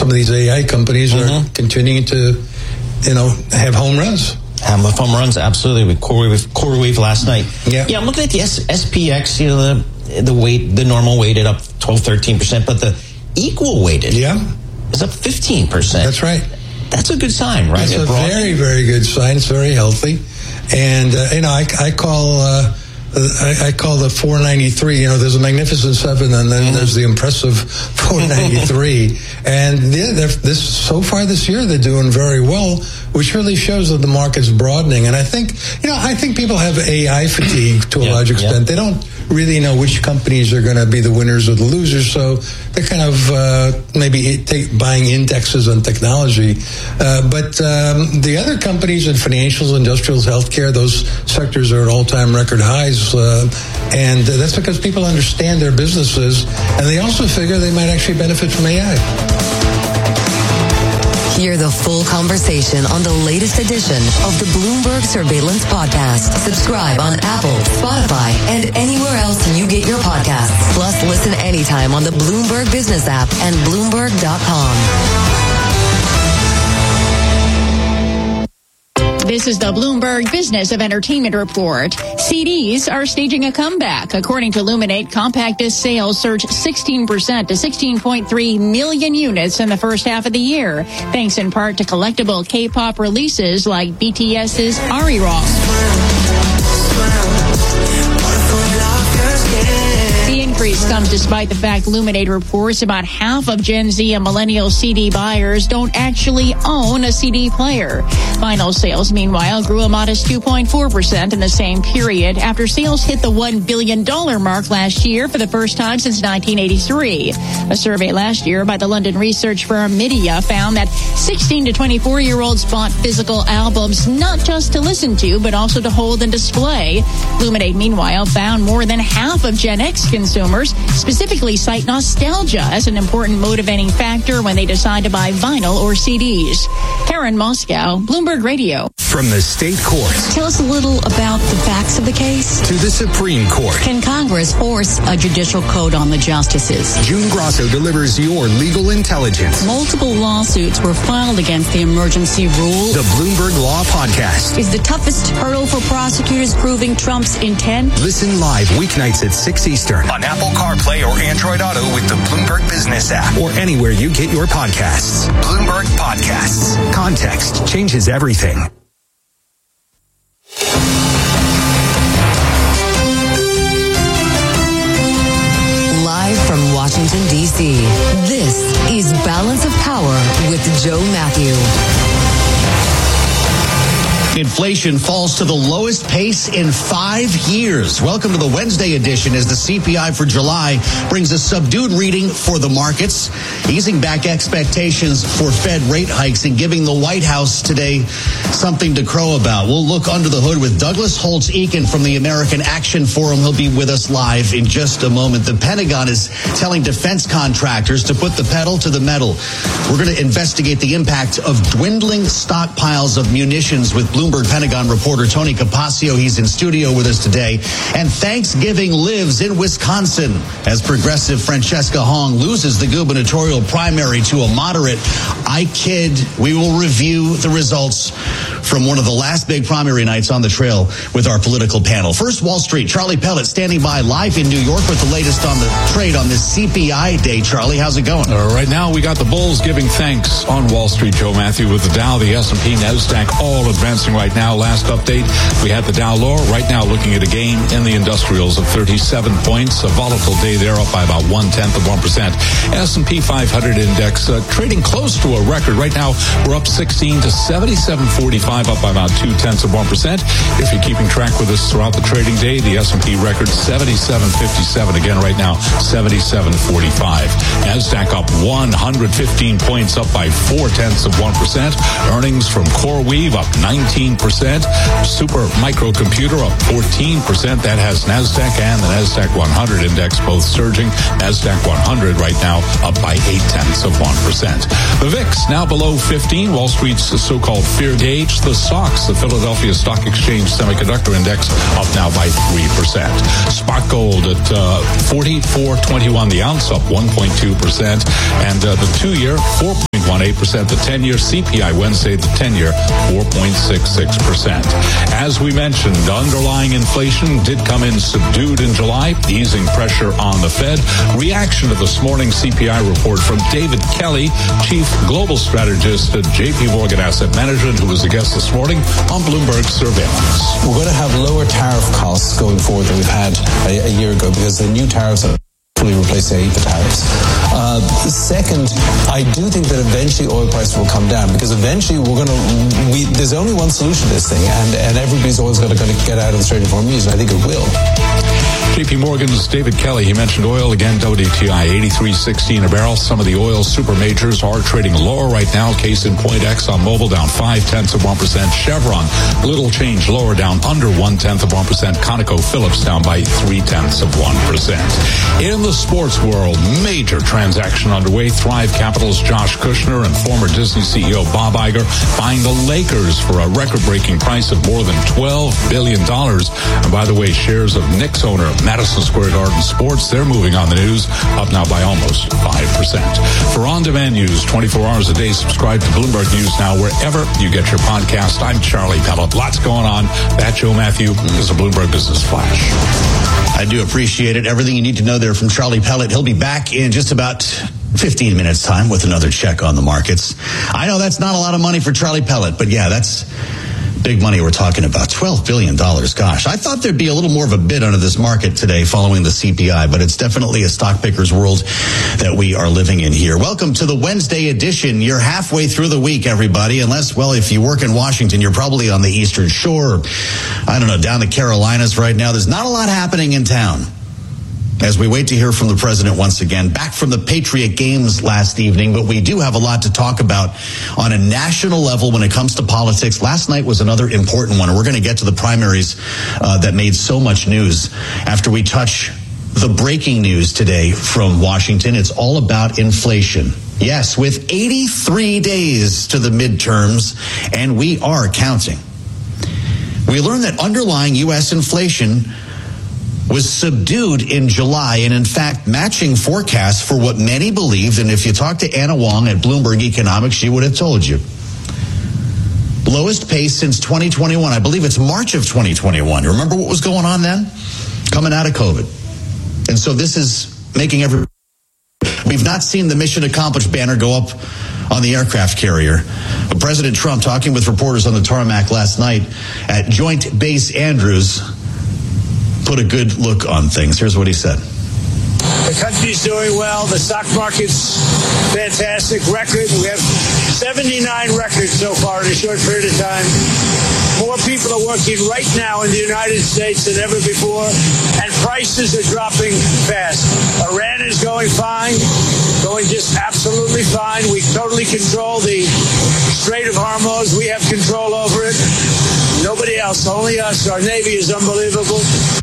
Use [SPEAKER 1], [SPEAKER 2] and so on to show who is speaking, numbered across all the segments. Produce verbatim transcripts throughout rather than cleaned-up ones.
[SPEAKER 1] some of these A I companies mm-hmm. are continuing to, you know, have home runs.
[SPEAKER 2] Have home runs, absolutely, with CoreWeave, CoreWeave last night.
[SPEAKER 1] Yeah.
[SPEAKER 2] Yeah, I'm looking at the S- SPX, you know, the, the weight, the normal weighted up twelve, thirteen percent, but the equal weighted
[SPEAKER 1] yeah.
[SPEAKER 2] is up fifteen percent.
[SPEAKER 1] That's right.
[SPEAKER 2] That's a good sign, right?
[SPEAKER 1] It's a very, very good sign. It's very healthy. And, uh, you know, I, I call... Uh, I, I call the four ninety-three, you know, there's a Magnificent Seven, and then there's the impressive four ninety-three. And yeah, this so far this year, they're doing very well, which really shows that the market's broadening. And I think, you know, I think people have A I fatigue to a yeah, large extent. Yeah. They don't really know which companies are going to be the winners or the losers, so they're kind of uh, maybe take, buying indexes on technology. Uh, but um, the other companies in financials, industrials, healthcare, those sectors are at all-time record highs. Uh, and that's because people understand their businesses, and they also figure they might actually benefit from A I.
[SPEAKER 3] Hear the full conversation on the latest edition of the Bloomberg Surveillance Podcast. Subscribe on Apple, Spotify, and anywhere else you get your podcasts. Plus, listen anytime on the Bloomberg Business app and Bloomberg dot com.
[SPEAKER 4] This is the Bloomberg Business of Entertainment Report. C Ds are staging a comeback. According to Luminate, compact disc sales surged sixteen percent to sixteen point three million units in the first half of the year, thanks in part to collectible K-pop releases like BTS's Ari Rock. The increase comes despite the fact Luminate reports about half of Gen Z and millennial C D buyers don't actually own a C D player. Vinyl sales, meanwhile, grew a modest two point four percent in the same period after sales hit the one billion dollars mark last year for the first time since nineteen eighty-three. A survey last year by the London research firm Media found that sixteen to twenty-four-year-olds bought physical albums not just to listen to, but also to hold and display. Luminate, meanwhile, found more than half of Gen X consumers specifically cite nostalgia as an important motivating factor when they decide to buy vinyl or C Ds. Karen Moscow, Bloomberg Radio.
[SPEAKER 5] From the state courts.
[SPEAKER 6] Tell us a little about the facts of the case.
[SPEAKER 5] To the Supreme Court.
[SPEAKER 6] Can Congress force a judicial code on the justices?
[SPEAKER 5] June Grosso delivers your legal intelligence.
[SPEAKER 6] Multiple lawsuits were filed against the emergency rule.
[SPEAKER 5] The Bloomberg Law Podcast.
[SPEAKER 6] Is the toughest hurdle for prosecutors proving Trump's intent?
[SPEAKER 5] Listen live weeknights at six Eastern on Apple CarPlay or Android Auto with the Bloomberg Business app or anywhere you get your podcasts. Bloomberg Podcasts. Context changes everything.
[SPEAKER 3] Live from Washington, D C, this is Balance of Power with Joe Matthew.
[SPEAKER 7] Inflation falls to the lowest pace in five years. Welcome to the Wednesday edition as the C P I for July brings a subdued reading for the markets, easing back expectations for Fed rate hikes and giving the White House today something to crow about. We'll look under the hood with Douglas Holtz-Eakin from the American Action Forum. He'll be with us live in just a moment. The Pentagon is telling defense contractors to put the pedal to the metal. We're going to investigate the impact of dwindling stockpiles of munitions with Bloomberg Pentagon reporter Tony Capaccio. He's in studio with us today. And Thanksgiving lives in Wisconsin as progressive Francesca Hong loses the gubernatorial primary to a moderate. I kid. We will review the results from one of the last big primary nights on the trail with our political panel. First, Wall Street. Charlie Pellet standing by live in New York with the latest on the trade on this C P I day. Charlie, how's it going?
[SPEAKER 8] Uh, right now, we got the bulls giving thanks on Wall Street, Joe Matthew, with the Dow, the S and P, NASDAQ all advancing right now. Last update, we had the Dow lower. Right now, looking at a gain in the industrials of thirty-seven points. A volatile day there, up by about one-tenth of one percent. S and P five hundred index uh, trading close to a record. Right now, we're up sixteen to seventy-seven forty-five, up by about two-tenths of one percent. If you're keeping track with us throughout the trading day, the S and P record seventy-seven fifty-seven. Again, right now, seventy-seven forty-five. NASDAQ up one hundred fifteen points, up by four-tenths of one percent. Earnings from CoreWeave up nineteen percent. Super Microcomputer up fourteen percent. That has NASDAQ and the NASDAQ one hundred index both surging. NASDAQ one hundred right now up by eight-tenths of one percent. The V I X now below fifteen, Wall Street's so-called fear gauge. The S O X, the Philadelphia Stock Exchange Semiconductor Index, up now by three percent. Spot gold at uh, forty-four twenty-one the ounce, up one point two percent. And uh, the two-year, four point one eight percent. The ten-year C P I Wednesday, the ten-year, four point six six percent. As we mentioned, underlying inflation did come in subdued in July, easing pressure on the Fed. Reaction to this morning's C P I report from David Kelly, Chief Global Strategist at J P Morgan Asset Management, who was a guest this morning on Bloomberg Surveillance.
[SPEAKER 9] We're going to have lower tariff costs going forward than we've had a, a year ago because the new tariffs are fully replacing the tariffs. Uh, second, I do think that eventually oil prices will come down because eventually we're going to, we, there's only one solution to this thing, and, and everybody's always going to get out of the Strait of Hormuz, and I think it will.
[SPEAKER 8] J P Morgan's David Kelly, he mentioned oil again, W T I eighty-three sixteen a barrel. Some of the oil super majors are trading lower right now. Case in point, ExxonMobil down five tenths of one percent. Chevron, little change lower, down under one tenth of one percent. ConocoPhillips down by three tenths of one percent. In the sports world, major transaction underway. Thrive Capital's Josh Kushner and former Disney C E O Bob Iger buying the Lakers for a record-breaking price of more than twelve billion dollars. And by the way, shares of Knicks owner Madison Square Garden Sports, they're moving on the news, up now by almost five percent. For on-demand news, twenty-four hours a day, subscribe to Bloomberg News Now wherever you get your podcast. I'm Charlie Pellet. Lots going on. That Joe Matthew is a Bloomberg Business Flash.
[SPEAKER 7] I do appreciate it. Everything you need to know there from Charlie Pellet. He'll be back in just about fifteen minutes time with another check on the markets. I know that's not a lot of money for Charlie Pellet, but yeah, that's big money we're talking about. twelve billion dollars. Gosh, I thought there'd be a little more of a bid under this market today following the C P I, but it's definitely a stock picker's world that we are living in here. Welcome to the Wednesday edition. You're halfway through the week, everybody, unless, well, if you work in Washington, you're probably on the Eastern Shore, or, I don't know, down the Carolinas right now. There's not a lot happening in town as we wait to hear from the president once again, back from the Patriot Games last evening. But we do have a lot to talk about on a national level when it comes to politics. Last night was another important one, and we're going to get to the primaries uh, that made so much news after we touch the breaking news today from Washington. It's all about inflation. Yes, with eighty-three days to the midterms, and we are counting. We learned that underlying U S inflation was subdued in July, and in fact matching forecasts for what many believed. And if you talk to Anna Wong at Bloomberg Economics, she would have told you. Lowest pace since twenty twenty-one. I believe it's March of twenty twenty-one. Remember what was going on then? Coming out of COVID. And so this is making every... We've not seen the mission accomplished banner go up on the aircraft carrier. But President Trump, talking with reporters on the tarmac last night at Joint Base Andrews, put a good look on things. Here's what he said.
[SPEAKER 10] The country's doing well. The stock market's fantastic. Record. We have seventy-nine records so far in a short period of time. More people are working right now in the United States than ever before, and prices are dropping fast. Iran is going fine, going just absolutely fine. We totally control the Strait of Hormuz. We have control over it. Nobody else, only us. Our Navy is unbelievable.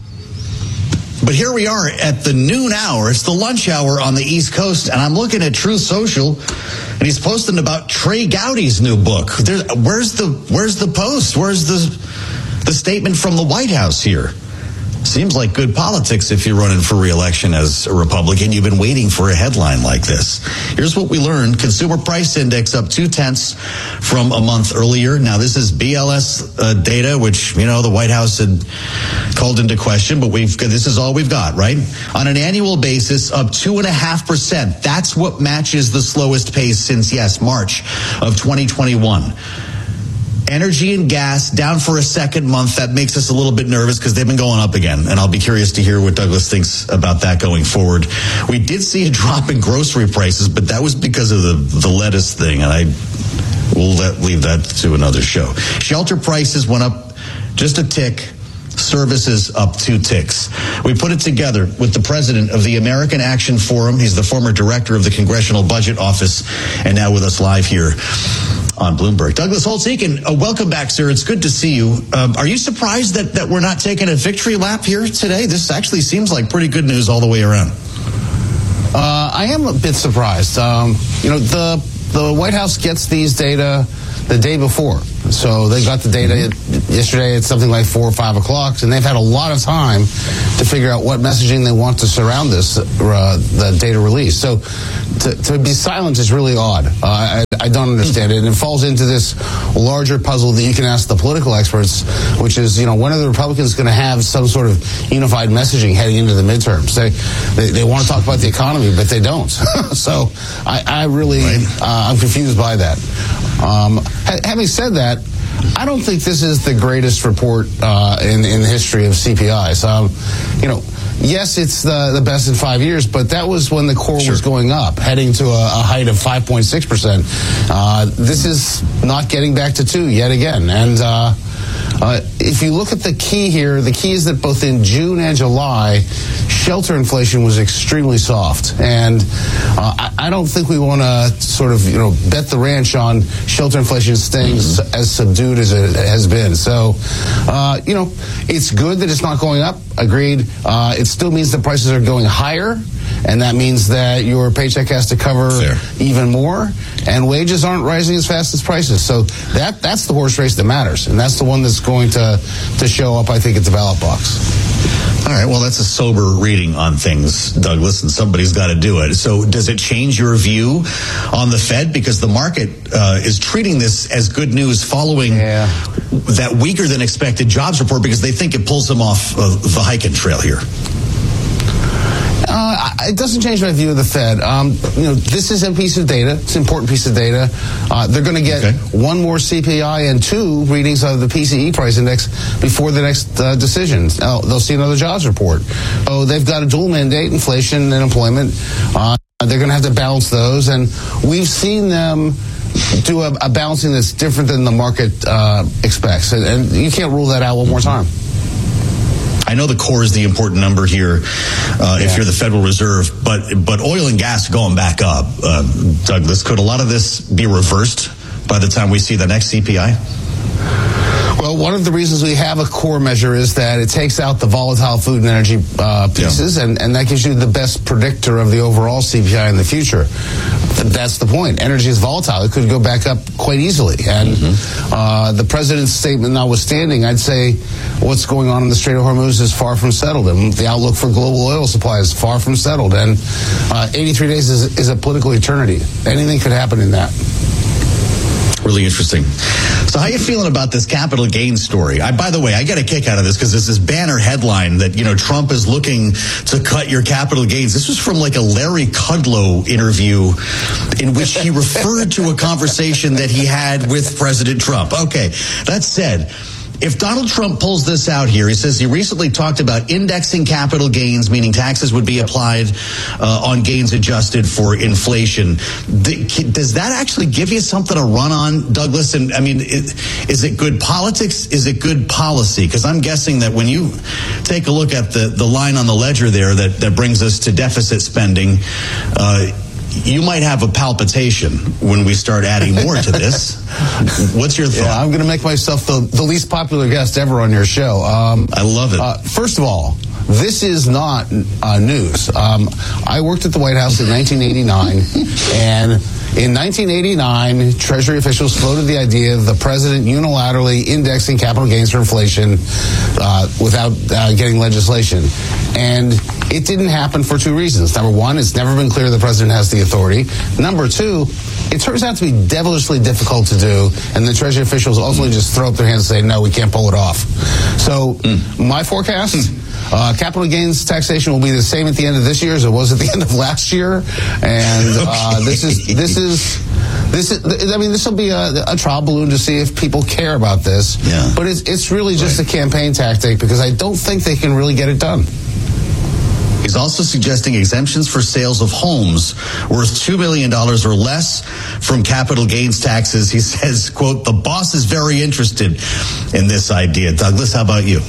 [SPEAKER 7] But here we are at the noon hour. It's the lunch hour on the East Coast, and I'm looking at Truth Social, and he's posting about Trey Gowdy's new book. There, where's the where's the post? Where's the the statement from the White House here? Seems like good politics if you're running for re-election as a Republican. You've been waiting for a headline like this. Here's what we learned. Consumer Price Index up two tenths from a month earlier. Now, this is B L S uh, data, which, you know, the White House had called into question, but we've this is all we've got, right? On an annual basis, up two and a half percent. That's what matches the slowest pace since, yes, March of twenty twenty-one. Energy and gas down for a second month. That makes us a little bit nervous because they've been going up again. And I'll be curious to hear what Douglas thinks about that going forward. We did see a drop in grocery prices, but that was because of the, the lettuce thing. And I will let, leave that to another show. Shelter prices went up just a tick. Services up two ticks. We put it together with the president of the American Action Forum. He's the former director of the Congressional Budget Office, and now with us live here on Bloomberg. Douglas Holtz-Eakin, uh, welcome back, sir. It's good to see you. Um, are you surprised that, that we're not taking a victory lap here today? This actually seems like pretty good news all the way around.
[SPEAKER 9] Uh, I am a bit surprised. Um, you know, the
[SPEAKER 11] the White House gets these data the day before. So they got the data yesterday at something like four or five o'clock, and they've had a lot of time to figure out what messaging they want to surround this, uh, the data release. So to, to be silent is really odd. Uh, I, I don't understand it. And it falls into this larger puzzle that you can ask the political experts, which is, you know, when are the Republicans going to have some sort of unified messaging heading into the midterms? They they, they want to talk about the economy, but they don't. So I, I really, right. uh, I'm confused by that. Um, ha- having said that, I don't think this is the greatest report uh, in, in the history of C P I. So, um, you know, yes, it's the, the best in five years, but that was when the core sure. was going up, heading to a, a height of five point six percent. Uh, this is not getting back to two yet again. And uh, uh, if you look at the key here, the key is that both in June and July, shelter inflation was extremely soft. And uh, I, I don't think we want to sort of, you know, bet the ranch on shelter inflation staying mm-hmm. as subdued as it has been. So, uh, you know, it's good that it's not going up. Agreed. Uh, it still means the prices are going higher, and that means that your paycheck has to cover Fair. even more, and wages aren't rising as fast as prices. So that that's the horse race that matters, and that's the one that's going to, to show up, I think, at the ballot box.
[SPEAKER 7] All right, well, that's a sober reading on things, Douglas, and somebody's got to do it. So does it change your view on the Fed? Because the market uh, is treating this as good news following yeah. that weaker than expected jobs report, because they think it pulls them off of the hiking trail here.
[SPEAKER 11] Uh, it doesn't change my view of the Fed. Um, you know, this is a piece of data. It's an important piece of data. Uh, they're going to get okay. one more C P I and two readings of the P C E price index before the next uh, decision. Uh, they'll see another jobs report. Oh, they've got a dual mandate, inflation and employment. Uh, they're going to have to balance those, and we've seen them do a, a balancing that's different than the market uh, expects, and, and you can't rule that out one more time.
[SPEAKER 7] I know the core is the important number here uh, yeah. if you're the Federal Reserve, but but oil and gas going back up. Uh, Douglas, could a lot of this be reversed by the time we see the next C P I?
[SPEAKER 11] Well, one of the reasons we have a core measure is that it takes out the volatile food and energy uh, pieces, yeah. and, and that gives you the best predictor of the overall C P I in the future. That's the point. Energy is volatile. It could go back up quite easily. And mm-hmm. uh, the president's statement notwithstanding, I'd say what's going on in the Strait of Hormuz is far from settled. And the outlook for global oil supply is far from settled. And uh, eighty-three days is, is a political eternity. Anything could happen in that.
[SPEAKER 7] Really interesting. So how are you feeling about this capital gains story? I, by the way, I get a kick out of this because there's this banner headline that, you know, Trump is looking to cut your capital gains. This was from like a Larry Kudlow interview in which he referred to a conversation that he had with President Trump. Okay, that said, if Donald Trump pulls this out here, he says he recently talked about indexing capital gains, meaning taxes would be applied uh, on gains adjusted for inflation. Does that actually give you something to run on, Douglas? And I mean, is it good politics? Is it good policy? Because I'm guessing that when you take a look at the, the line on the ledger there that, that brings us to deficit spending, uh, you might have a palpitation when we start adding more to this. What's your thought?
[SPEAKER 11] Yeah, I'm going to make myself the, the least popular guest ever on your show. Um,
[SPEAKER 7] I love it.
[SPEAKER 11] Uh, first of all, this is not uh, news. Um, I worked at the White House in nineteen eighty-nine, and in nineteen eighty-nine, Treasury officials floated the idea of the president unilaterally indexing capital gains for inflation uh, without uh, getting legislation. And it didn't happen for two reasons. Number one, it's never been clear the president has the authority. Number two, it turns out to be devilishly difficult to do, and the Treasury officials ultimately just throw up their hands and say, no, we can't pull it off. So mm. my forecast, mm. uh, capital gains taxation will be the same at the end of this year as it was at the end of last year. And uh, this is this is this is. I mean, this will be a, a trial balloon to see if people care about this.
[SPEAKER 7] Yeah.
[SPEAKER 11] But it's it's really just right. a campaign tactic because I don't think they can really get it done.
[SPEAKER 7] He's also suggesting exemptions for sales of homes worth two million dollars or less from capital gains taxes. He says, quote, the boss is very interested in this idea. Douglas, how about you?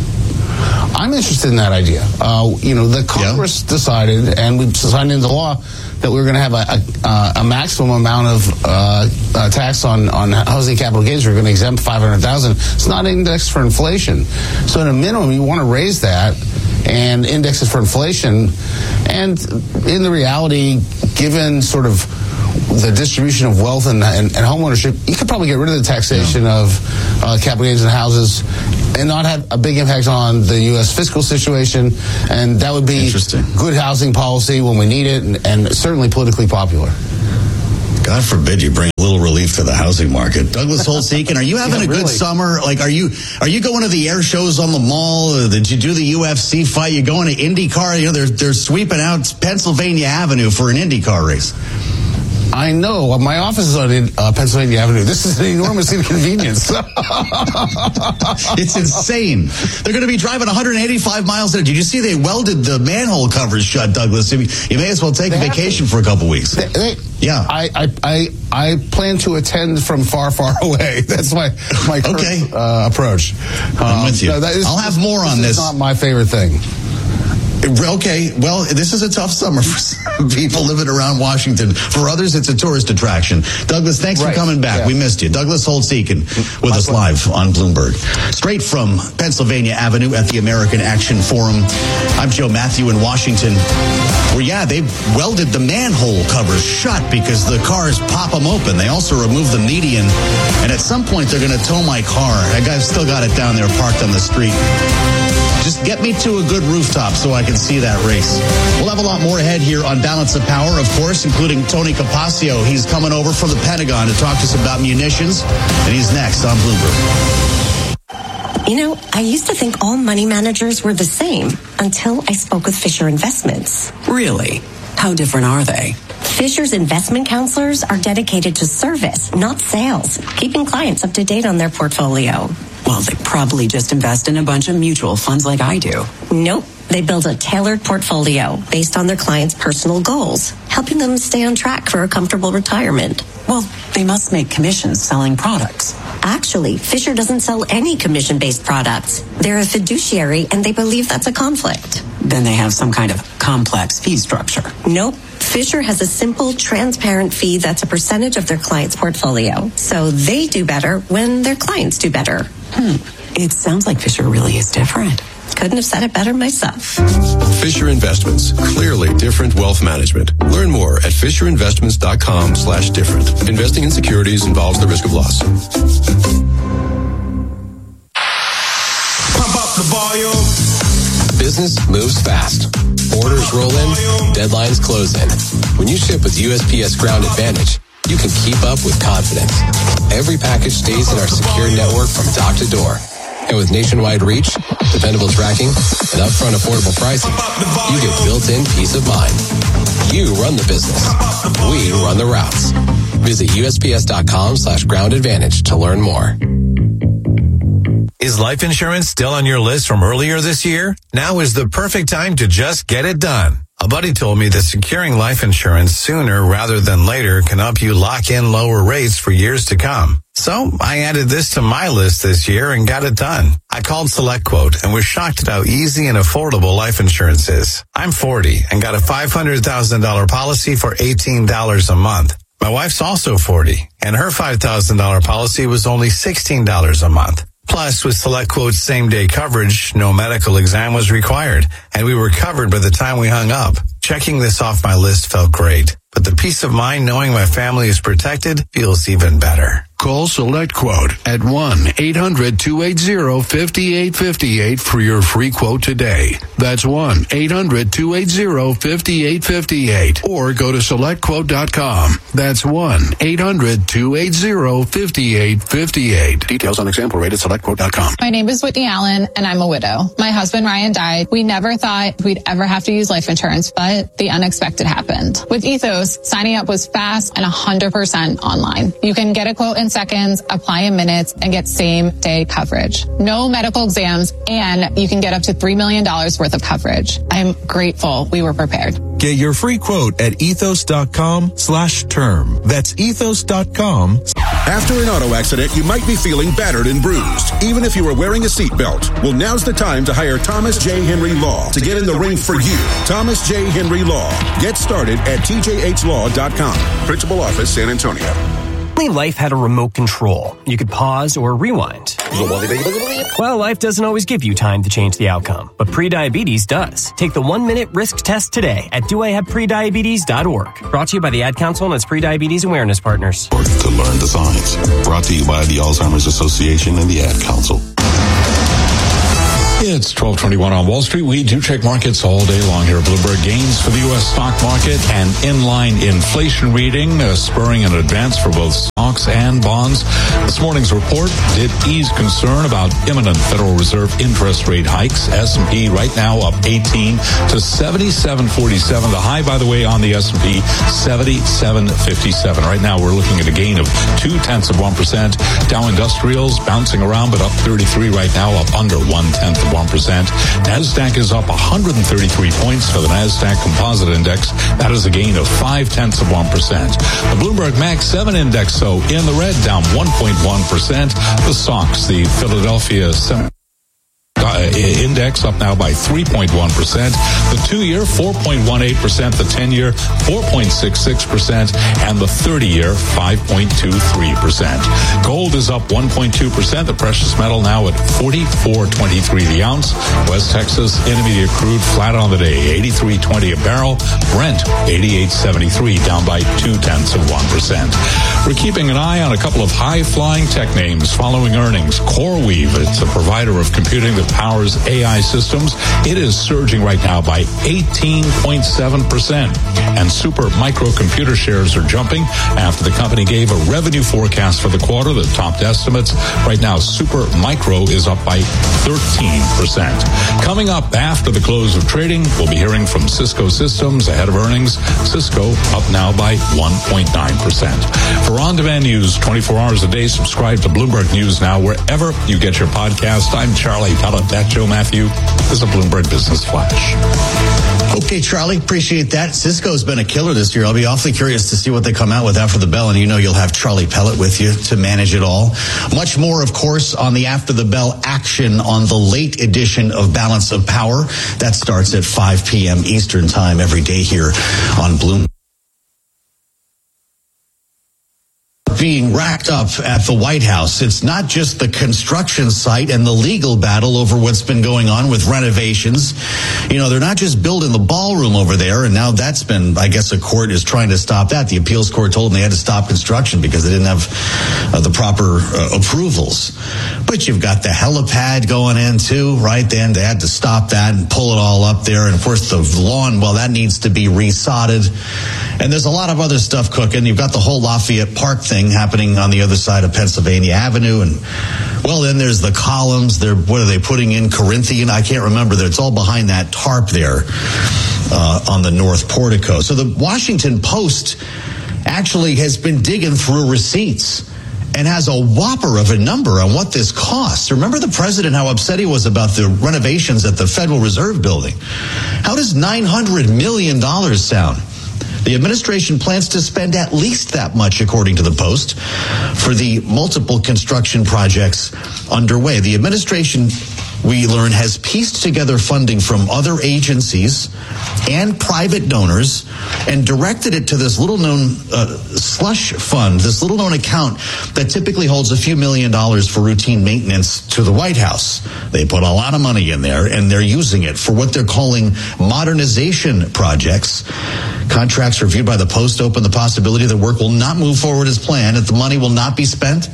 [SPEAKER 11] I'm interested in that idea. Uh, you know, the Congress yeah. decided, and we signed into law, that we were going to have a, a, a maximum amount of uh, uh, tax on, on housing capital gains. We're going to exempt five hundred thousand dollars. It's not indexed for inflation. So at a minimum, you want to raise that and index it for inflation. And in the reality, given sort of the distribution of wealth and, and, and home ownership, you could probably get rid of the taxation yeah. of uh, capital gains and houses and not have a big impact on the U S fiscal situation. And that would be good housing policy when we need it, and, and certainly politically popular.
[SPEAKER 7] God forbid you bring a little relief to the housing market. Douglas Holtz-Eakin, are you having yeah, a good really. summer? Like, are you are you going to the air shows on the mall? Or did you do the U F C fight? You going to IndyCar? You know, they're they're sweeping out Pennsylvania Avenue for an IndyCar race.
[SPEAKER 11] I know. My office is on uh, Pennsylvania Avenue. This is an enormous inconvenience.
[SPEAKER 7] It's insane. They're going to be driving one hundred eighty-five miles an hour. Did you see they welded the manhole covers shut, Douglas? You may as well take they a vacation to. for a couple weeks.
[SPEAKER 11] They, they, yeah. I, I I I plan to attend from far, far away. That's my, my current
[SPEAKER 7] okay.
[SPEAKER 11] uh, approach.
[SPEAKER 7] I'm
[SPEAKER 11] um,
[SPEAKER 7] with you.
[SPEAKER 11] No, that is,
[SPEAKER 7] I'll have more
[SPEAKER 11] this
[SPEAKER 7] on
[SPEAKER 11] is
[SPEAKER 7] this.
[SPEAKER 11] It's not my favorite thing.
[SPEAKER 7] Okay, well, this is a tough summer for some people living around Washington. For others, it's a tourist attraction. Douglas, thanks right. for coming back. Yeah. We missed you. Douglas Holtz-Eakin with My us pleasure. live on Bloomberg. Straight from Pennsylvania Avenue at the American Action Forum. I'm Joe Matthew in Washington. Where, yeah, they welded the manhole covers shut because the cars pop them open. They also removed the median. And at some point, they're going to tow my car. That guy's still got it down there parked on the street. Just get me to a good rooftop so I can see that race. We'll have a lot more ahead here on Balance of Power, of course, including Tony Capaccio. He's coming over from the Pentagon to talk to us about munitions, and he's next on Bloomberg.
[SPEAKER 12] You know, I used to think all money managers were the same until I spoke with Fisher Investments.
[SPEAKER 13] Really? How different are they?
[SPEAKER 12] Fisher's investment counselors are dedicated to service, not sales, keeping clients up to date on their portfolio.
[SPEAKER 13] Well, they probably just invest in a bunch of mutual funds like I do.
[SPEAKER 12] Nope. They build a tailored portfolio based on their clients' personal goals, helping them stay on track for a comfortable retirement.
[SPEAKER 13] Well, they must make commissions selling products.
[SPEAKER 12] Actually, Fisher doesn't sell any commission-based products. They're a fiduciary, and they believe that's a conflict.
[SPEAKER 13] Then they have some kind of complex fee structure.
[SPEAKER 12] Nope. Fisher has a simple, transparent fee that's a percentage of their client's portfolio. So they do better when their clients do better.
[SPEAKER 13] Hmm. It sounds like Fisher really is different.
[SPEAKER 12] Couldn't have said it better myself.
[SPEAKER 14] Fisher Investments. Clearly different wealth management. Learn more at fisherinvestments.com slash different. Investing in securities involves the risk of loss.
[SPEAKER 15] Pump up the volume.
[SPEAKER 16] Business moves fast. Orders roll in, deadlines close in. When you ship with U S P S Ground Advantage, you can keep up with confidence. Every package stays in our secure network from dock to door. And with nationwide reach, dependable tracking, and upfront affordable pricing, you get built-in peace of mind. You run the business. We run the routes. Visit USPS.com slash ground advantage to learn more.
[SPEAKER 17] Is life insurance still on your list from earlier this year? Now is the perfect time to just get it done. A buddy told me that securing life insurance sooner rather than later can help you lock in lower rates for years to come. So I added this to my list this year and got it done. I called SelectQuote and was shocked at how easy and affordable life insurance is. I'm forty and got a five hundred thousand dollars policy for eighteen dollars a month. My wife's also forty and her five thousand dollars policy was only sixteen dollars a month. Plus, with SelectQuote's same-day coverage, no medical exam was required, and we were covered by the time we hung up. Checking this off my list felt great, but the peace of mind knowing my family is protected feels even better.
[SPEAKER 18] Call SelectQuote at one eight hundred two eight zero five eight five eight for your free quote today. That's one eight hundred two eight zero five eight five eight. Or go to select quote dot com. That's one eight hundred two eight zero five eight five eight. Details on example rate at select quote dot com.
[SPEAKER 19] My name is Whitney Allen, and I'm a widow. My husband, Ryan, died. We never thought we'd ever have to use life insurance, but the unexpected happened. With Ethos, signing up was fast and one hundred percent online. You can get a quote in seconds, apply in minutes, and get same-day coverage. No medical exams, and you can get up to three million dollars worth of coverage. I'm grateful we were prepared.
[SPEAKER 20] Get your free quote at ethos.com slash term. That's ethos.com.
[SPEAKER 21] After an auto accident, you might be feeling battered and bruised, even if you were wearing a seatbelt. Well, now's the time to hire Thomas J. Henry Law to get in the ring for you. Thomas J. Henry Law. Get started at T J H law dot com. Principal Office, San Antonio.
[SPEAKER 15] only life had a remote control, you could pause or rewind. Well, life doesn't always give you time to change the outcome, but prediabetes does. Take the one-minute risk test today at do I have prediabetes dot org. Brought to you by the Ad Council and its Prediabetes Awareness Partners.
[SPEAKER 22] To learn the science. Brought to you by the Alzheimer's Association and the Ad Council.
[SPEAKER 8] It's twelve twenty-one on Wall Street. We do check markets all day long here. Bloomberg gains for the U S stock market and inline inflation reading, uh, spurring an advance for both stocks and bonds. This morning's report did ease concern about imminent Federal Reserve interest rate hikes. S and P right now up eighteen to seventy-seven forty-seven. The high, by the way, on the S and P, seventy-seven fifty-seven. Right now we're looking at a gain of two tenths of one percent. Dow Industrials bouncing around, but up thirty-three right now, up under one tenth of one percent. NASDAQ is up one hundred thirty-three points for the NASDAQ Composite Index. That is a gain of five tenths of one percent. The Bloomberg Max seven Index, though, in the red, down one point one percent. The stocks, the Philadelphia Sem- Uh, index up now by three point one percent. The two-year, four point one eight percent. The ten-year, four point six six percent. And the thirty-year, five point two three percent. Gold is up one point two percent. The precious metal now at forty-four twenty-three the ounce. West Texas Intermediate crude flat on the day, eighty-three twenty a barrel. Brent, eighty-eight seventy-three, down by two tenths of one percent. We're keeping an eye on a couple of high-flying tech names following earnings. CoreWeave, it's a provider of computing that powers A I systems. It is surging right now by eighteen point seven percent. And Super Micro computer shares are jumping after the company gave a revenue forecast for the quarter that topped estimates. Right now, Super Micro is up by thirteen percent. Coming up after the close of trading, we'll be hearing from Cisco Systems ahead of earnings. Cisco up now by one point nine percent. For on-demand news twenty-four hours a day, subscribe to Bloomberg News Now wherever you get your podcast. I'm Charlie Pellet. That Joe Matthew is a Bloomberg Business Flash.
[SPEAKER 7] Okay, Charlie, appreciate that. Cisco's been a killer this year. I'll be awfully curious to see what they come out with after the bell, and you know you'll have Charlie Pellet with you to manage it all. Much more, of course, on the after the bell action on the late edition of Balance of Power. That starts at five p.m. Eastern Time every day here on Bloomberg. Being racked up at the White House. It's not just the construction site and the legal battle over what's been going on with renovations. You know, they're not just building the ballroom over there, and now that's been, I guess, a court is trying to stop that. The appeals court told them they had to stop construction because they didn't have uh, the proper uh, approvals. But you've got the helipad going in too, right? Then they had to stop that and pull it all up there. And of course, the lawn, well, that needs to be resodded. And there's a lot of other stuff cooking. You've got the whole Lafayette Park thing happening on the other side of Pennsylvania Avenue. And, well, then there's the columns. They're, what are they putting in? Corinthian? I can't remember. It's all behind that tarp there uh, on the North Portico. So the Washington Post actually has been digging through receipts and has a whopper of a number on what this costs. Remember the president, how upset he was about the renovations at the Federal Reserve Building. How does nine hundred million dollars sound? The administration plans to spend at least that much, according to the Post, for the multiple construction projects underway. The administration, we learn, has pieced together funding from other agencies and private donors and directed it to this little-known uh, slush fund, this little-known account that typically holds a few million dollars for routine maintenance to the White House. They put a lot of money in there, and they're using it for what they're calling modernization projects. Contracts reviewed by the Post open the possibility that work will not move forward as planned, that the money will not be spent.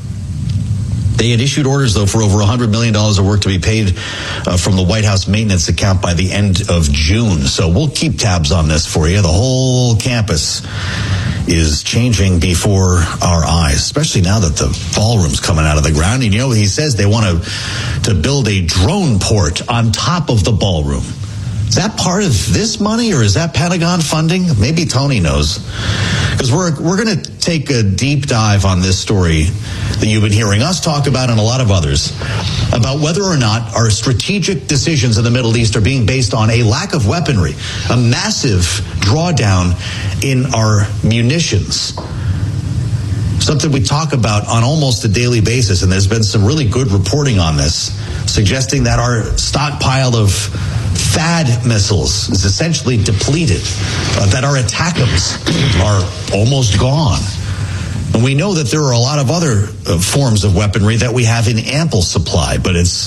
[SPEAKER 7] They had issued orders, though, for over one hundred million dollars of work to be paid uh, from the White House maintenance account by the end of June. So we'll keep tabs on this for you. The whole campus is changing before our eyes, especially now that the ballroom's coming out of the ground. And, you know, he says they want to, to build a drone port on top of the ballroom. Is that part of this money, or is that Pentagon funding? Maybe Tony knows. Because we're we're going to take a deep dive on this story that you've been hearing us talk about and a lot of others, about whether or not our strategic decisions in the Middle East are being based on a lack of weaponry, a massive drawdown in our munitions. Something we talk about on almost a daily basis, and there's been some really good reporting on this, suggesting that our stockpile of THAAD missiles is essentially depleted, uh, that our ATACMS are almost gone. And we know that there are a lot of other uh, forms of weaponry that we have in ample supply, but it's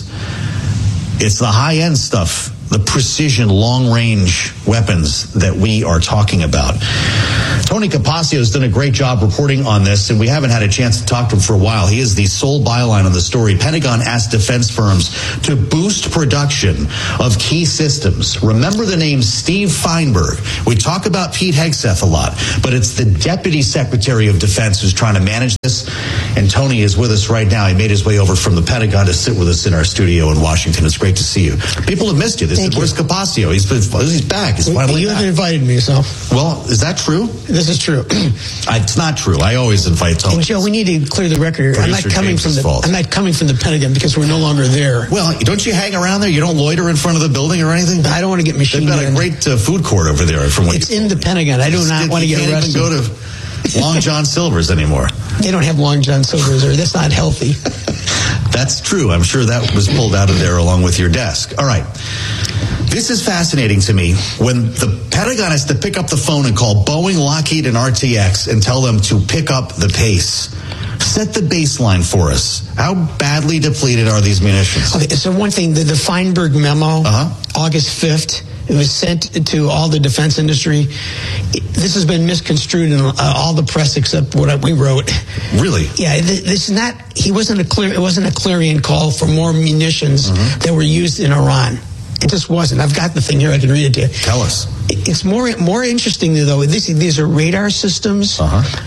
[SPEAKER 7] it's the high-end stuff, the precision, long-range weapons that we are talking about. Tony Capaccio has done a great job reporting on this, and we haven't had a chance to talk to him for a while. He is the sole byline on the story. Pentagon asked defense firms to boost production of key systems. Remember the name Steve Feinberg. We talk about Pete Hegseth a lot, but it's the Deputy Secretary of Defense who's trying to manage this, and Tony is with us right now. He made his way over from the Pentagon to sit with us in our studio in Washington. It's great to see you. People have missed you. This is, where's Capaccio? He's been, he's back. He's finally
[SPEAKER 1] You
[SPEAKER 7] back.
[SPEAKER 1] haven't invited me, so.
[SPEAKER 7] Well, is that true?
[SPEAKER 1] This is true.
[SPEAKER 7] It's not true. I always invite Tony.
[SPEAKER 1] And Joe, we need to clear the record here. I'm not coming from the
[SPEAKER 7] fault.
[SPEAKER 1] I'm not coming from the Pentagon because we're no longer there.
[SPEAKER 7] Well, don't you hang around there? You don't loiter in front of the building or anything?
[SPEAKER 1] I don't want to get machine
[SPEAKER 7] They've got
[SPEAKER 1] gunned.
[SPEAKER 7] a great uh, food court over there. From what
[SPEAKER 1] It's
[SPEAKER 7] you
[SPEAKER 1] in the Pentagon. I do not want to get
[SPEAKER 7] can't
[SPEAKER 1] arrested.
[SPEAKER 7] even go to Long John Silver's anymore.
[SPEAKER 1] They don't have Long John Silver's there. That's not healthy.
[SPEAKER 7] That's true. I'm sure that was pulled out of there along with your desk. All right. This is fascinating to me when the Pentagon has to pick up the phone and call Boeing, Lockheed, and R T X and tell them to pick up the pace. Set the baseline for us. How badly depleted are these munitions?
[SPEAKER 1] Okay, so one thing, the, the Feinberg memo,
[SPEAKER 7] uh-huh.
[SPEAKER 1] August fifth, it was sent to all the defense industry. This has been misconstrued in uh, all the press except what we wrote.
[SPEAKER 7] Really?
[SPEAKER 1] Yeah, th- this is not. He wasn't a clear. It wasn't a clarion call for more munitions uh-huh. that were used in Iran. It just wasn't. I've got the thing here. I can read it to you.
[SPEAKER 7] Tell us.
[SPEAKER 1] It's more more interesting though. This, these are radar systems.
[SPEAKER 7] Uh-huh.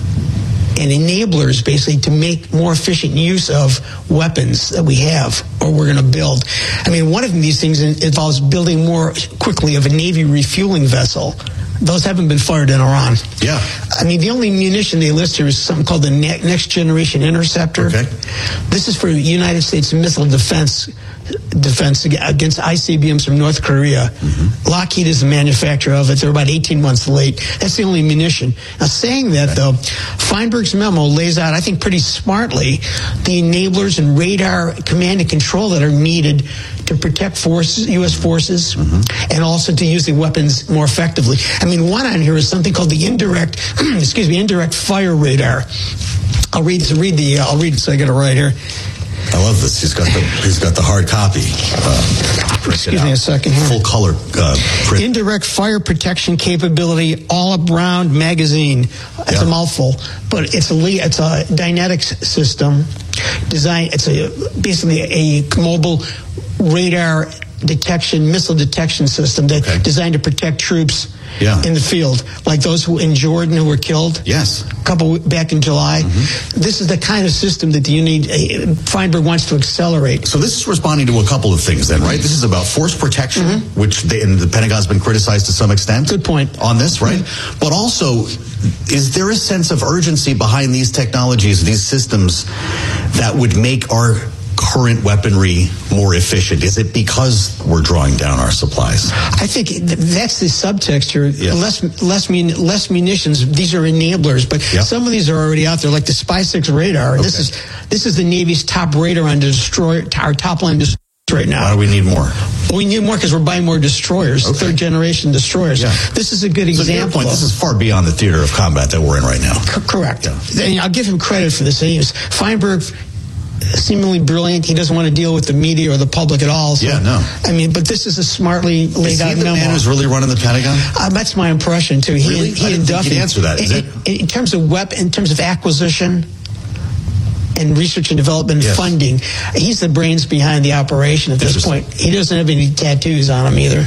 [SPEAKER 1] And enablers, basically, to make more efficient use of weapons that we have or we're going to build. I mean, one of these things involves building more quickly of a Navy refueling vessel. Those haven't been fired in Iran.
[SPEAKER 7] Yeah.
[SPEAKER 1] I mean, the only munition they list here is something called the ne- Next Generation Interceptor.
[SPEAKER 7] Okay.
[SPEAKER 1] This is for United States missile defense defense against I C B Ms from North Korea. Mm-hmm. Lockheed is the manufacturer of it. They're about eighteen months late. That's the only munition. Now, saying that, though, Feinberg's memo lays out, I think, pretty smartly the enablers and radar command and control that are needed to protect forces, U S forces, mm-hmm. and also to use the weapons more effectively. I mean, one on here is something called the indirect, excuse me, indirect fire radar. I'll read, read the, uh, I'll read it so I get it right here.
[SPEAKER 7] I love this. He's got the he's got the hard copy. Uh,
[SPEAKER 1] Excuse me a second here.
[SPEAKER 7] Full color uh, print.
[SPEAKER 1] Indirect fire protection capability, all-around magazine. It's yeah. a mouthful, but it's a it's a dynetics system. Design. It's a basically a mobile radar detection, missile detection system that's okay. designed to protect troops yeah. in the field, like those who in Jordan who were killed.
[SPEAKER 7] Yes,
[SPEAKER 1] a couple back in July. Mm-hmm. This is the kind of system that you need. Uh, Feinberg wants to accelerate.
[SPEAKER 7] So this is responding to a couple of things, then, right? This is about force protection, mm-hmm. which they, and the Pentagon's been criticized to some extent.
[SPEAKER 1] Good point
[SPEAKER 7] on this, right? Mm-hmm. But also, is there a sense of urgency behind these technologies, these systems, that would make our current weaponry more efficient? Is it because we're drawing down our supplies?
[SPEAKER 1] I think that's the subtext here.
[SPEAKER 7] Yes.
[SPEAKER 1] Less, less, mun- less munitions. These are enablers, but yep. some of these are already out there, like the Spy six radar. Okay. This is this is the Navy's top radar on destroyer, our top line destroyer right now.
[SPEAKER 7] Why do we need more?
[SPEAKER 1] We need more because we're buying more destroyers, okay. third generation destroyers. Yeah. This is a good
[SPEAKER 7] so
[SPEAKER 1] example.
[SPEAKER 7] Point, this is far beyond the theater of combat that we're in right now.
[SPEAKER 1] C- correct.
[SPEAKER 7] Yeah.
[SPEAKER 1] And I'll give him credit for this. Feinberg, seemingly brilliant. He doesn't want to deal with the media or the public at all. So,
[SPEAKER 7] yeah, no.
[SPEAKER 1] I mean, but this is a smartly laid
[SPEAKER 7] is
[SPEAKER 1] out
[SPEAKER 7] he the
[SPEAKER 1] memo.
[SPEAKER 7] man who's really running the Pentagon?
[SPEAKER 1] Uh, that's my impression too. He,
[SPEAKER 7] really?
[SPEAKER 1] he
[SPEAKER 7] I
[SPEAKER 1] and
[SPEAKER 7] didn't
[SPEAKER 1] Duffy.
[SPEAKER 7] think he'd answer that. Is
[SPEAKER 1] in,
[SPEAKER 7] it?
[SPEAKER 1] in terms of web, in terms of acquisition and research and development
[SPEAKER 7] yes.
[SPEAKER 1] funding, he's the brains behind the operation at this point. He doesn't have any tattoos on him either.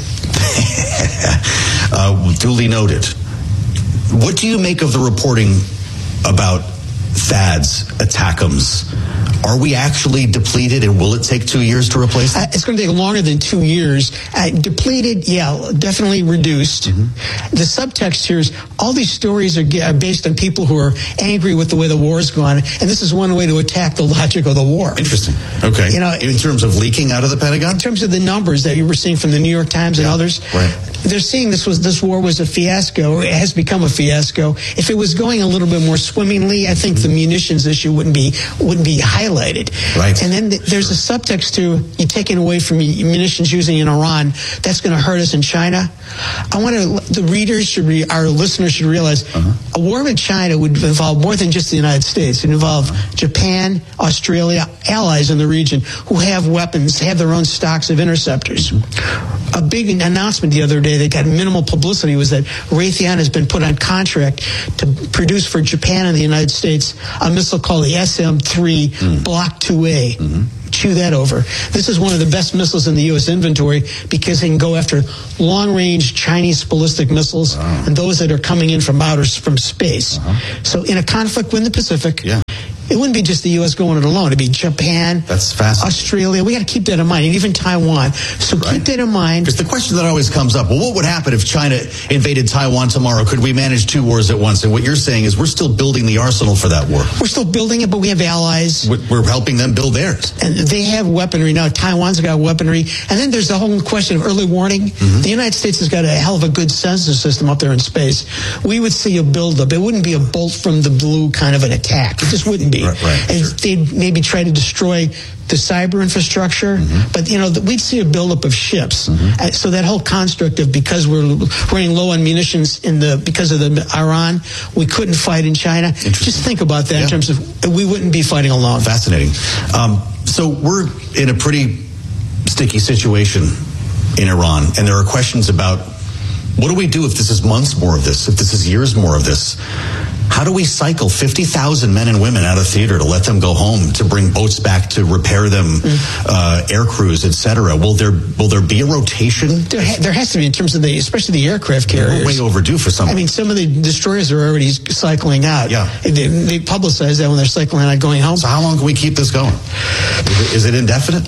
[SPEAKER 7] uh, duly noted. What do you make of the reporting about THAADs, ATACMS? Are we actually depleted, and will it take two years to replace them?
[SPEAKER 1] Uh, it's going to take longer than two years. Uh, depleted, yeah, definitely reduced. Mm-hmm. The subtext here is all these stories are, are based on people who are angry with the way the war's gone, and this is one way to attack the logic of the war.
[SPEAKER 7] Interesting. Okay. You know, in terms of leaking out of the Pentagon?
[SPEAKER 1] In terms of the numbers that you were seeing from the New York Times and
[SPEAKER 7] yeah.
[SPEAKER 1] others.
[SPEAKER 7] Right.
[SPEAKER 1] they're seeing this was this war was a fiasco. It has become a fiasco. If it was going a little bit more swimmingly, I think the munitions issue wouldn't be wouldn't be highlighted.
[SPEAKER 7] Right.
[SPEAKER 1] And then th- there's a subtext to you taking away from munitions using in Iran. That's going to hurt us in China. I want to the readers should re, our listeners should realize uh-huh. a war with China would involve more than just the United States. It would involve Japan, Australia, allies in the region who have weapons, have their own stocks of interceptors. A big announcement the other day that got minimal publicity was that Raytheon has been put on contract to produce for Japan and the United States a missile called the S M three mm. Block two A. Mm-hmm. Chew that over. This is one of the best missiles in the U S inventory because they can go after long-range Chinese ballistic missiles wow. and those that are coming in from outer from space. Uh-huh. So in a conflict with the Pacific, yeah. it wouldn't be just the U S going it alone. It'd be Japan,
[SPEAKER 7] That's fascinating.
[SPEAKER 1] Australia. We got to keep that in mind, and even Taiwan. So right. keep that in mind.
[SPEAKER 7] Because the question that always comes up, well, what would happen if China invaded Taiwan tomorrow? Could we manage two wars at once? And what you're saying is we're still building the arsenal for that war.
[SPEAKER 1] We're still building it, but we have allies.
[SPEAKER 7] We're helping them build theirs.
[SPEAKER 1] And they have weaponry now. Taiwan's got weaponry. And then there's the whole question of early warning. Mm-hmm. The United States has got a hell of a good sensor system up there in space. We would see a buildup. It wouldn't be a bolt from the blue kind of an attack. It just wouldn't be.
[SPEAKER 7] Right, right.
[SPEAKER 1] And sure. they'd maybe try to destroy the cyber infrastructure, mm-hmm. but you know we'd see a buildup of ships. Mm-hmm. Uh, so that whole construct of because we're running low on munitions in the because of the Iran, we couldn't fight in China. Just think about that yeah. in terms of we wouldn't be fighting alone.
[SPEAKER 7] Fascinating. Um, so we're in a pretty sticky situation in Iran, and there are questions about what do we do if this is months more of this, if this is years more of this. How do we cycle fifty thousand men and women out of theater to let them go home, to bring boats back, to repair them, mm. uh, air crews, et cetera? Will there will there be a rotation?
[SPEAKER 1] There, ha- there has to be in terms of the, especially the aircraft carriers.
[SPEAKER 7] We're way overdue for some.
[SPEAKER 1] I mean, some of the destroyers are already cycling out.
[SPEAKER 7] Yeah,
[SPEAKER 1] they, they publicize that when they're cycling out, going home.
[SPEAKER 7] So how long can we keep this going? Is it, is it indefinite?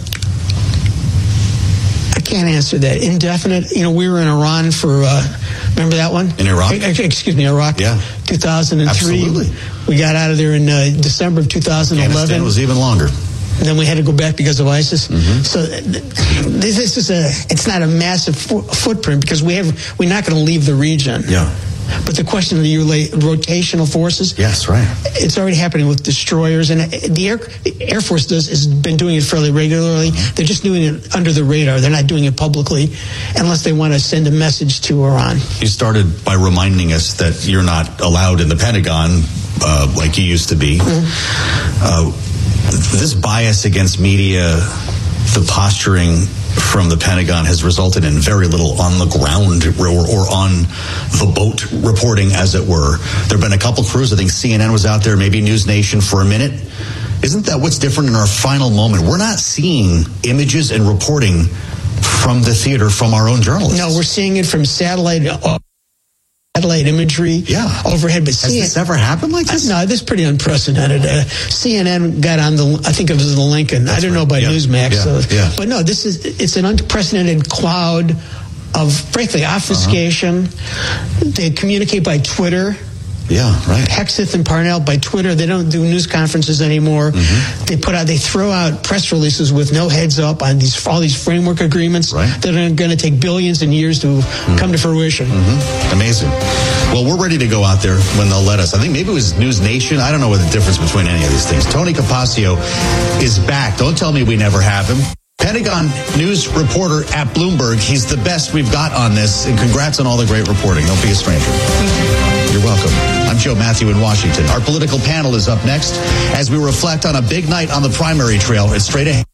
[SPEAKER 1] I can't answer that. Indefinite. You know, we were in Iran for. Uh, Remember that one?
[SPEAKER 7] In Iraq?
[SPEAKER 1] Excuse me, Iraq.
[SPEAKER 7] Yeah.
[SPEAKER 1] two thousand three.
[SPEAKER 7] Absolutely.
[SPEAKER 1] We got out of there in uh, December of two thousand eleven.
[SPEAKER 7] Afghanistan was even longer.
[SPEAKER 1] And then we had to go back because of ISIS. Mm-hmm. So this, this is a, it's not a massive fo- footprint because we have, we're not going to leave the region.
[SPEAKER 7] Yeah.
[SPEAKER 1] But the question of the rotational forces,
[SPEAKER 7] yes, right.
[SPEAKER 1] It's already happening with destroyers, and the Air, the Air Force does has been doing it fairly regularly. Mm-hmm. They're just doing it under the radar. They're not doing it publicly, unless they want to send a message to Iran.
[SPEAKER 7] You started by reminding us that you're not allowed in the Pentagon uh, like you used to be. Mm-hmm. Uh, this bias against media, the posturing from the Pentagon has resulted in very little on the ground or, or on the boat reporting, as it were. There have been a couple crews. I think C N N was out there, maybe News Nation for a minute. Isn't that what's different in our final moment? We're not seeing images and reporting from the theater from our own journalists.
[SPEAKER 1] No, we're seeing it from satellite uh, satellite imagery yeah. overhead. But
[SPEAKER 7] Has C N N, this ever happened like this?
[SPEAKER 1] No, this is pretty unprecedented. Uh, C N N got on the, I think it was the Lincoln. That's I don't right. know about yeah. Newsmax. Yeah. So, yeah. But no, this is, it's an unprecedented cloud of, frankly, obfuscation. Uh-huh. They communicate by Twitter.
[SPEAKER 7] Yeah, right.
[SPEAKER 1] Hexeth and Parnell by Twitter. They don't do news conferences anymore. Mm-hmm. They put out, they throw out press releases with no heads up on these all these framework agreements right. that are going to take billions and years to mm-hmm. come to fruition.
[SPEAKER 7] Mm-hmm. Amazing. Well, we're ready to go out there when they'll let us. I think maybe it was News Nation. I don't know what the difference between any of these things. Tony Capaccio is back. Don't tell me we never have him. Pentagon news reporter at Bloomberg. He's the best we've got on this, and congrats on all the great reporting. Don't be a stranger. You're welcome. I'm Joe Matthew in Washington. Our political panel is up next as we reflect on a big night on the primary trail. It's straight ahead.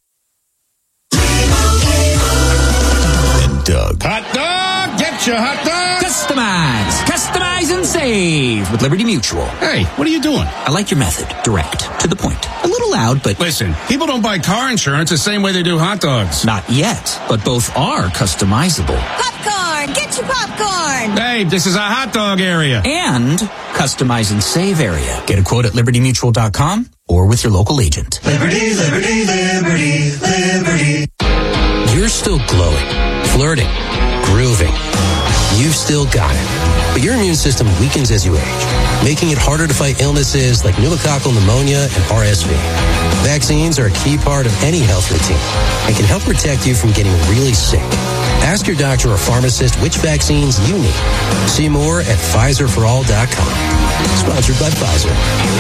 [SPEAKER 7] And Doug.
[SPEAKER 2] Hot dog! Get your hot dog! Customize! Customize and save with Liberty Mutual.
[SPEAKER 4] Hey, what are you doing?
[SPEAKER 2] I like your method. Direct. To the point. A little loud, but...
[SPEAKER 4] Listen, people don't buy car insurance the same way they do hot dogs.
[SPEAKER 2] Not yet, but both are customizable.
[SPEAKER 23] Popcorn! Get your popcorn!
[SPEAKER 4] Hey, this is a hot dog area.
[SPEAKER 2] And customize and save area. Get a quote at liberty mutual dot com or with your local agent.
[SPEAKER 24] Liberty, liberty, liberty, liberty.
[SPEAKER 25] You're still glowing, flirting, grooving. You've still got it. But your immune system weakens as you age, making it harder to fight illnesses like pneumococcal pneumonia and R S V. Vaccines are a key part of any health routine and can help protect you from getting really sick. Ask your doctor or pharmacist which vaccines you need. See more at Pfizer for all dot com. Sponsored by Pfizer.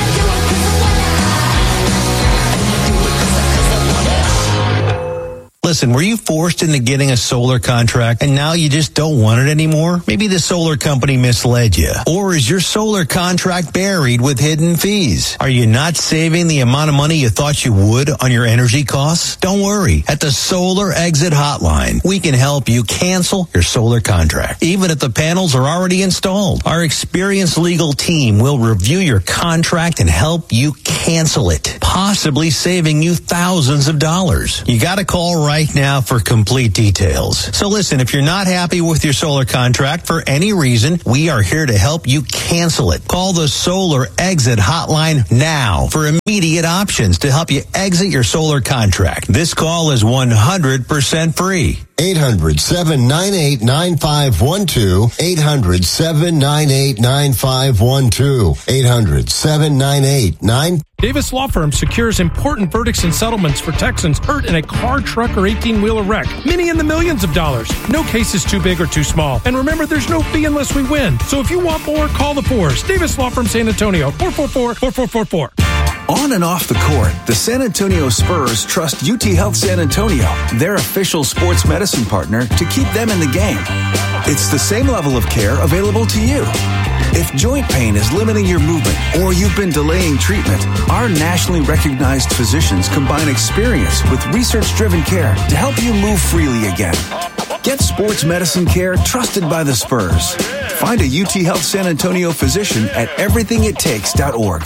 [SPEAKER 3] Listen, were you forced into getting a solar contract and now you just don't want it anymore? Maybe the solar company misled you. Or is your solar contract buried with hidden fees? Are you not saving the amount of money you thought you would on your energy costs? Don't worry. At the Solar Exit Hotline, we can help you cancel your solar contract, even if the panels are already installed. Our experienced legal team will review your contract and help you cancel it, possibly saving you thousands of dollars. You got to call right now for complete details. So listen, if you're not happy with your solar contract for any reason, we are here to help you cancel it. Call the Solar Exit Hotline now for immediate options to help you exit your solar contract. This call is one hundred percent free.
[SPEAKER 5] eight hundred, seven nine eight, nine five one two. eight hundred, seven nine eight, nine five one two. eight hundred, seven nine eight, nine.
[SPEAKER 6] Davis Law Firm secures important verdicts and settlements for Texans hurt in a car, truck, or eighteen-wheeler wreck. Many in the millions of dollars. No case is too big or too small. And remember, there's no fee unless we win. So if you want more, call the Fours. Davis Law Firm San Antonio, four four four, four four four four.
[SPEAKER 9] On and off the court, the San Antonio Spurs trust U T Health San Antonio, their official sports medicine partner, to keep them in the game. It's the same level of care available to you. If joint pain is limiting your movement or you've been delaying treatment, our nationally recognized physicians combine experience with research-driven care to help you move freely again. Get sports medicine care trusted by the Spurs. Find a U T Health San Antonio physician at everything it takes dot org.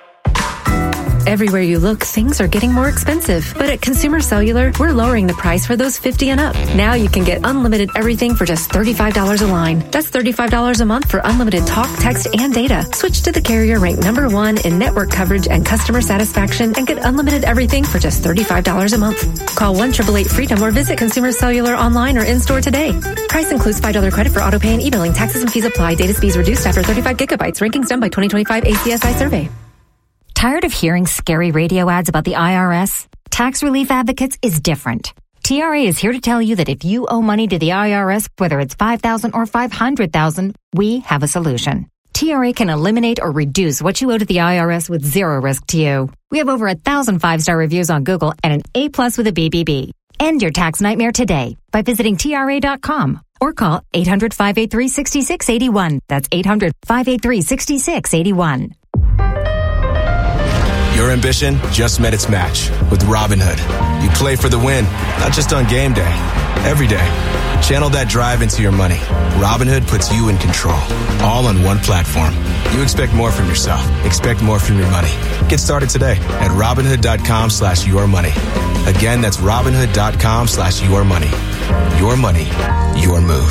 [SPEAKER 10] Everywhere you look, things are getting more expensive. But at Consumer Cellular, we're lowering the price for those fifty and up. Now you can get unlimited everything for just thirty-five dollars a line. That's thirty-five dollars a month for unlimited talk, text, and data. Switch to the carrier ranked number one in network coverage and customer satisfaction and get unlimited everything for just thirty-five dollars a month. Call one eight eight eight freedom or visit Consumer Cellular online or in-store today. Price includes five dollars credit for auto pay and e-billing. Taxes and fees apply. Data speeds reduced after thirty-five gigabytes. Rankings done by twenty twenty-five A C S I survey.
[SPEAKER 26] Tired of hearing scary radio ads about the I R S? Tax Relief Advocates is different. T R A is here to tell you that if you owe money to the I R S, whether it's five thousand dollars or five hundred thousand dollars, we have a solution. T R A can eliminate or reduce what you owe to the I R S with zero risk to you. We have over a thousand five-star reviews on Google and an A plus with a B B B. End your tax nightmare today by visiting T R A dot com or call eight hundred, five eight three, six six eight one. That's eight hundred, five eight three, six six eight one.
[SPEAKER 27] Your ambition just met its match with Robinhood. You play for the win, not just on game day, every day. Channel that drive into your money. Robinhood puts you in control, all on one platform. You expect more from yourself. Expect more from your money. Get started today at Robinhood.com slash your money. Again, that's Robinhood.com slash your money. Your money, your move.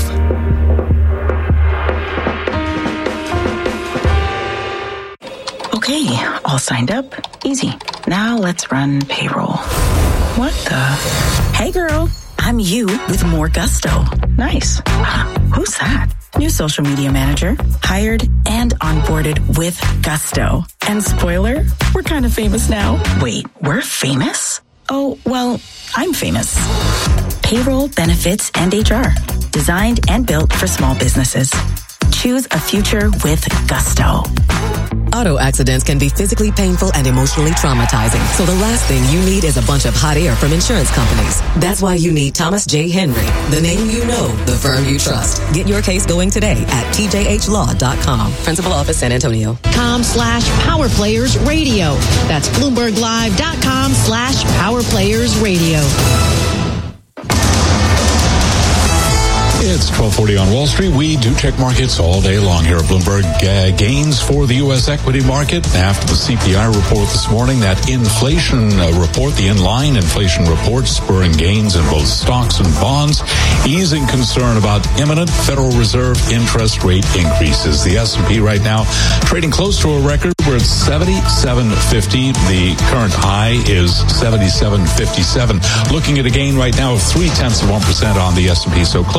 [SPEAKER 28] Okay, all signed up. Easy. Now let's run payroll. What the? Hey girl, I'm you with more gusto. Nice. Uh, who's that? New social media manager. Hired and onboarded with gusto. And spoiler, we're kind of famous now. Wait, we're famous? Oh, well, I'm famous. Payroll, benefits, and H R. Designed and built for small businesses. Choose a future with gusto.
[SPEAKER 29] Auto accidents can be physically painful and emotionally traumatizing. So the last thing you need is a bunch of hot air from insurance companies. That's why you need Thomas J. Henry, the name you know, the firm you trust. Get your case going today at T J H law dot com. Principal Office, San Antonio.
[SPEAKER 30] Com slash Power Players Radio. That's Bloomberg Live dot com slash Power Players Radio.
[SPEAKER 8] It's twelve forty on Wall Street. We do check markets all day long here at Bloomberg. Uh, gains for the U S equity market after the C P I report this morning. That inflation uh, report, the inline inflation report, spurring gains in both stocks and bonds, easing concern about imminent Federal Reserve interest rate increases. The S and P right now trading close to a record. We're at seventy-seven fifty. The current high is seventy-seven fifty-seven. Looking at a gain right now of three tenths of one percent on the S and P, so close to a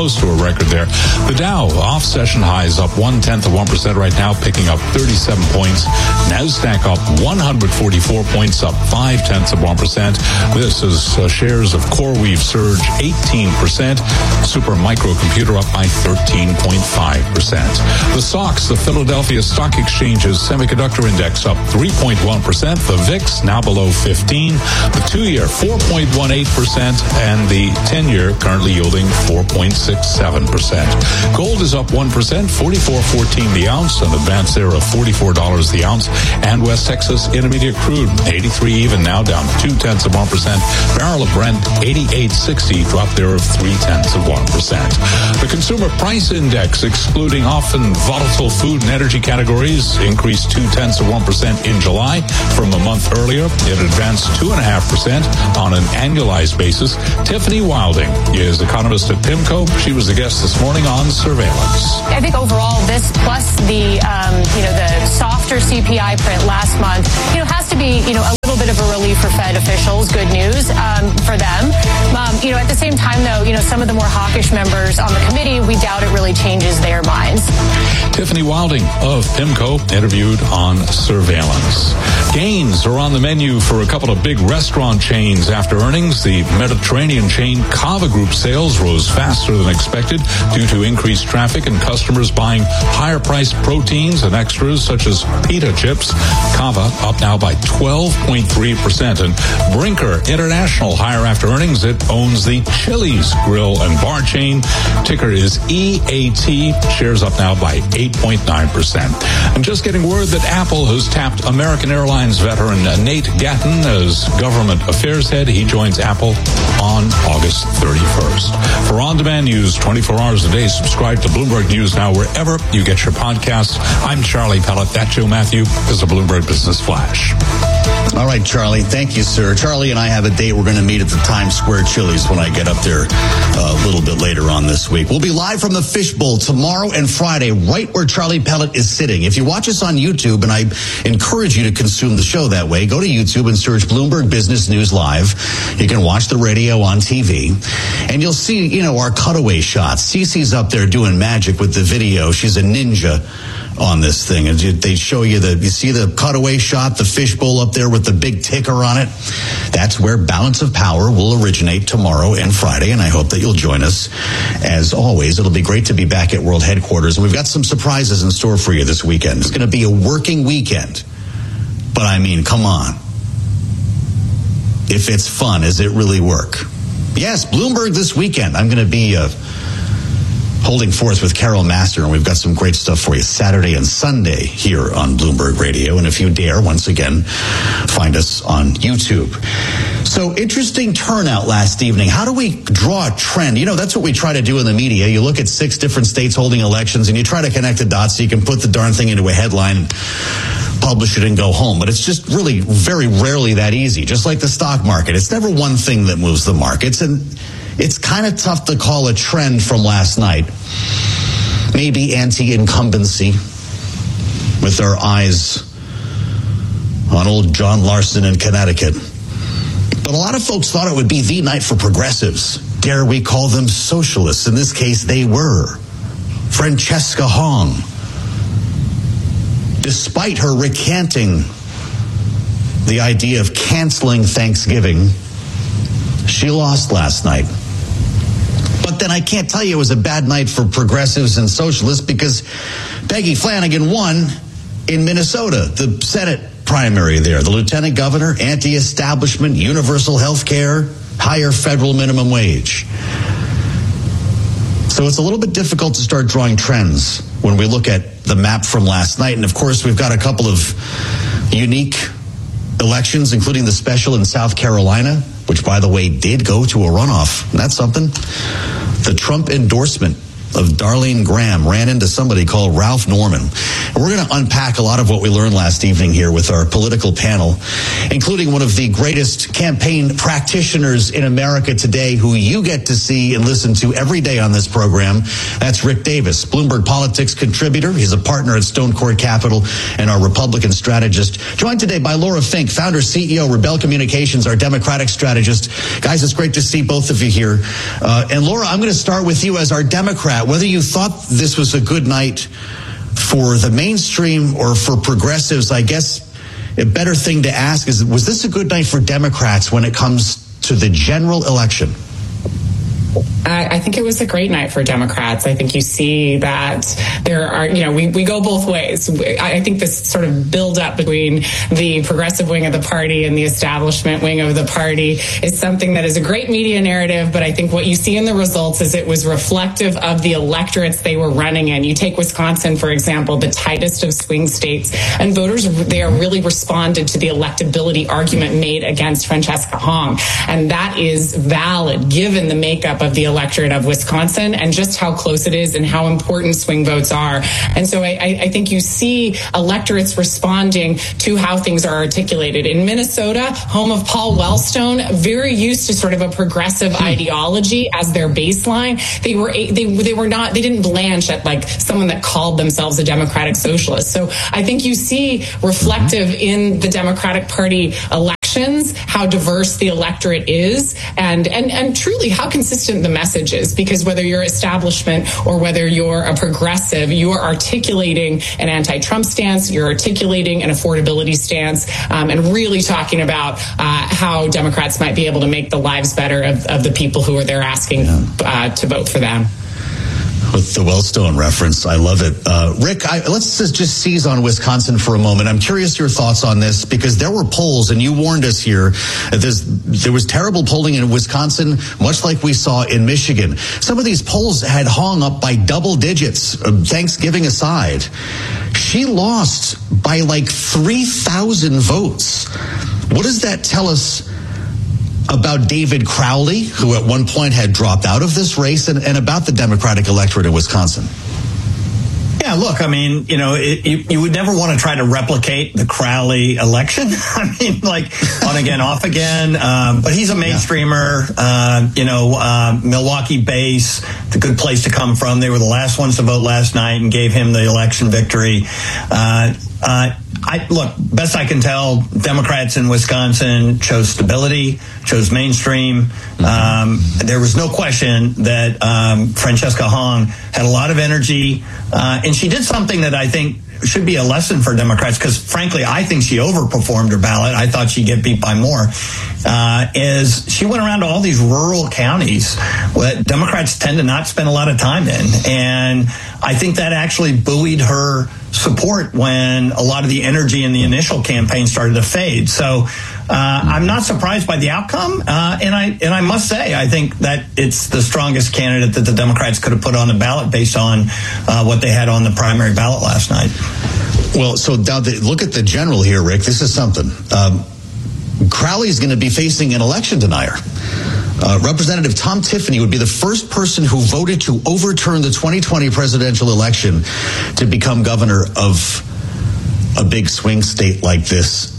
[SPEAKER 8] record there. The Dow off session highs up one-tenth of one percent right now, picking up thirty-seven points. NASDAQ up one hundred forty-four points, up five-tenths of one percent. This is uh, shares of CoreWeave surge eighteen percent. Super Microcomputer up by thirteen point five percent. The S O X, the Philadelphia Stock Exchange's semiconductor index, up three point one percent. The V I X now below fifteen. The two-year four point one eight percent, and the ten-year currently yielding four point six seven percent. Gold is up one percent, forty-four fourteen the ounce, an advance there of forty-four dollars the ounce. And West Texas Intermediate crude, eighty-three even now, down two-tenths of one percent. Barrel of Brent, eighty-eight sixty, drop there of three-tenths of one percent. The Consumer Price Index, excluding often volatile food and energy categories, increased two-tenths of one percent in July from a month earlier. It advanced two point five percent on an annualized basis. Tiffany Wilding is economist at PIMCO. She was the guest this morning on Surveillance.
[SPEAKER 11] I think overall this plus the, um, you know, the softer C P I print last month, you know, has to be, you know, a little bit of a relief for Fed officials. Good news um, for them. Um, you know, at the same time, though, you know, some of the more hawkish members on the committee, we doubt it really changes their minds.
[SPEAKER 8] Tiffany Wilding of PIMCO interviewed on Surveillance. Gains are on the menu for a couple of big restaurant chains after earnings. The Mediterranean chain Cava Group sales rose faster than expected due to increased traffic and customers buying higher priced proteins and extras such as pita chips. Cava up now by twelve point three percent. And Brinker International higher after earnings. It owns the Chili's grill and bar chain. Ticker is E A T. Shares up now by eight point nine percent. And just getting word that Apple has tapped American Airlines veteran Nate Gatton as government affairs head. He joins Apple on August thirty-first. For on-demand news twenty-four hours a day, subscribe to Bloomberg News Now wherever you get your podcasts. I'm Charlie Pellet. That Joe Matthew is a Bloomberg Business Flash.
[SPEAKER 7] All right, Charlie. Thank you, sir. Charlie and I have a date. We're going to meet at the Times Square Chili's when I get up there uh, a little bit later on this week. We'll be live from the Fishbowl tomorrow and Friday, right where Charlie Pellet is sitting. If you watch us on YouTube, and I encourage you to consume the show that way, go to YouTube and search Bloomberg Business News Live. You can watch the radio on T V, and you'll see, you know, our cutaway shots. Cece's up there doing magic with the video. She's a ninja on this thing, and they show you the, you see the cutaway shot, the fishbowl up there with the big ticker on it. That's where Balance of Power will originate tomorrow and Friday, and I hope that you'll join us. As always, it'll be great to be back at World Headquarters, and we've got some surprises in store for you this weekend. It's going to be a working weekend, but I mean, come on. If it's fun, does it really work? Yes, Bloomberg this weekend. I'm going to be uh, holding forth with Carol Master, and we've got some great stuff for you Saturday and Sunday here on Bloomberg Radio. And if you dare, once again, find us on YouTube. So interesting turnout last evening. How do we draw a trend? You know, that's what we try to do in the media. You look at six different states holding elections, and you try to connect the dots so you can put the darn thing into a headline and publish it and go home. But it's just really very rarely that easy. Just like the stock market. It's never one thing that moves the markets. And it's kind of tough to call a trend from last night. Maybe anti-incumbency with our eyes on old John Larson in Connecticut. But a lot of folks thought it would be the night for progressives. Dare we call them socialists? In this case, they were. Francesca Hong, despite her recanting the idea of canceling Thanksgiving, she lost last night. But then I can't tell you it was a bad night for progressives and socialists, because Peggy Flanagan won in Minnesota, the Senate primary there. The lieutenant governor, anti-establishment, universal health care, higher federal minimum wage. So it's a little bit difficult to start drawing trends when we look at the map from last night. And of course, we've got a couple of unique elections, including the special in South Carolina, which, by the way, did go to a runoff. And that's something. The Trump endorsement of Darlene Graham ran into somebody called Ralph Norman. And we're going to unpack a lot of what we learned last evening here with our political panel, including one of the greatest campaign practitioners in America today, who you get to see and listen to every day on this program. That's Rick Davis, Bloomberg Politics contributor. He's a partner at Stone Court Capital and our Republican strategist. Joined today by Laura Fink, founder, C E O, Rebel Communications, our Democratic strategist. Guys, it's great to see both of you here. Uh, and Laura, I'm going to start with you as our Democrat. Democrat, whether you thought this was a good night for the mainstream or for progressives, I guess a better thing to ask is, was this a good night for Democrats when it comes to the general election?
[SPEAKER 12] I think it was a great night for Democrats. I think you see that there are, you know, we, we go both ways. I think this sort of build up between the progressive wing of the party and the establishment wing of the party is something that is a great media narrative. But I think what you see in the results is it was reflective of the electorates they were running in. You take Wisconsin, for example, the tightest of swing states, and voters there really responded to the electability argument made against Francesca Hong. And that is valid given the makeup of the electorate of Wisconsin and just how close it is and how important swing votes are. And so I, I think you see electorates responding to how things are articulated. In Minnesota, home of Paul Wellstone, very used to sort of a progressive hmm. ideology as their baseline. They were they they were not they didn't blanch at like someone that called themselves a Democratic Socialist. So I think you see reflective mm-hmm. in the Democratic Party elections how diverse the electorate is and and and truly how consistent the message is, because whether you're establishment or whether you're a progressive, you are articulating an anti-Trump stance, you're articulating an affordability stance, um, and really talking about uh, how Democrats might be able to make the lives better of, of the people who are there asking yeah. uh, to vote for them.
[SPEAKER 7] With the Wellstone reference, I love it. Uh, Rick, I, let's just, just seize on Wisconsin for a moment. I'm curious your thoughts on this, because there were polls, and you warned us here, that there was terrible polling in Wisconsin, much like we saw in Michigan. Some of these polls had Hong up by double digits, Thanksgiving aside. She lost by like three thousand votes. What does that tell us about David Crowley, who at one point had dropped out of this race, and, and about the Democratic electorate in Wisconsin?
[SPEAKER 13] Yeah, look, I mean, you know, it, you, you would never want to try to replicate the Crowley election. I mean, like on again, off again. Um, but he's a mainstreamer, uh, you know, uh, Milwaukee base, it's a good place to come from. They were the last ones to vote last night and gave him the election victory. Uh, uh, I, look, best I can tell, Democrats in Wisconsin chose stability, chose mainstream. Mm-hmm. Um, there was no question that um, Francesca Hong had a lot of energy, uh, and she did something that I think should be a lesson for Democrats, because frankly, I think she overperformed her ballot. I thought she'd get beat by more. Uh, is she went around to all these rural counties that Democrats tend to not spend a lot of time in. And I think that actually buoyed her support when a lot of the energy in the initial campaign started to fade. So uh, I'm not surprised by the outcome. Uh, and I and I must say, I think that it's the strongest candidate that the Democrats could have put on the ballot based on uh, what they had on the primary ballot last night.
[SPEAKER 7] Well, so now the, look at the general here, Rick. This is something. Um, Crowley's going to be facing an election denier. Uh, Representative Tom Tiffany would be the first person who voted to overturn the twenty twenty presidential election to become governor of a big swing state like this.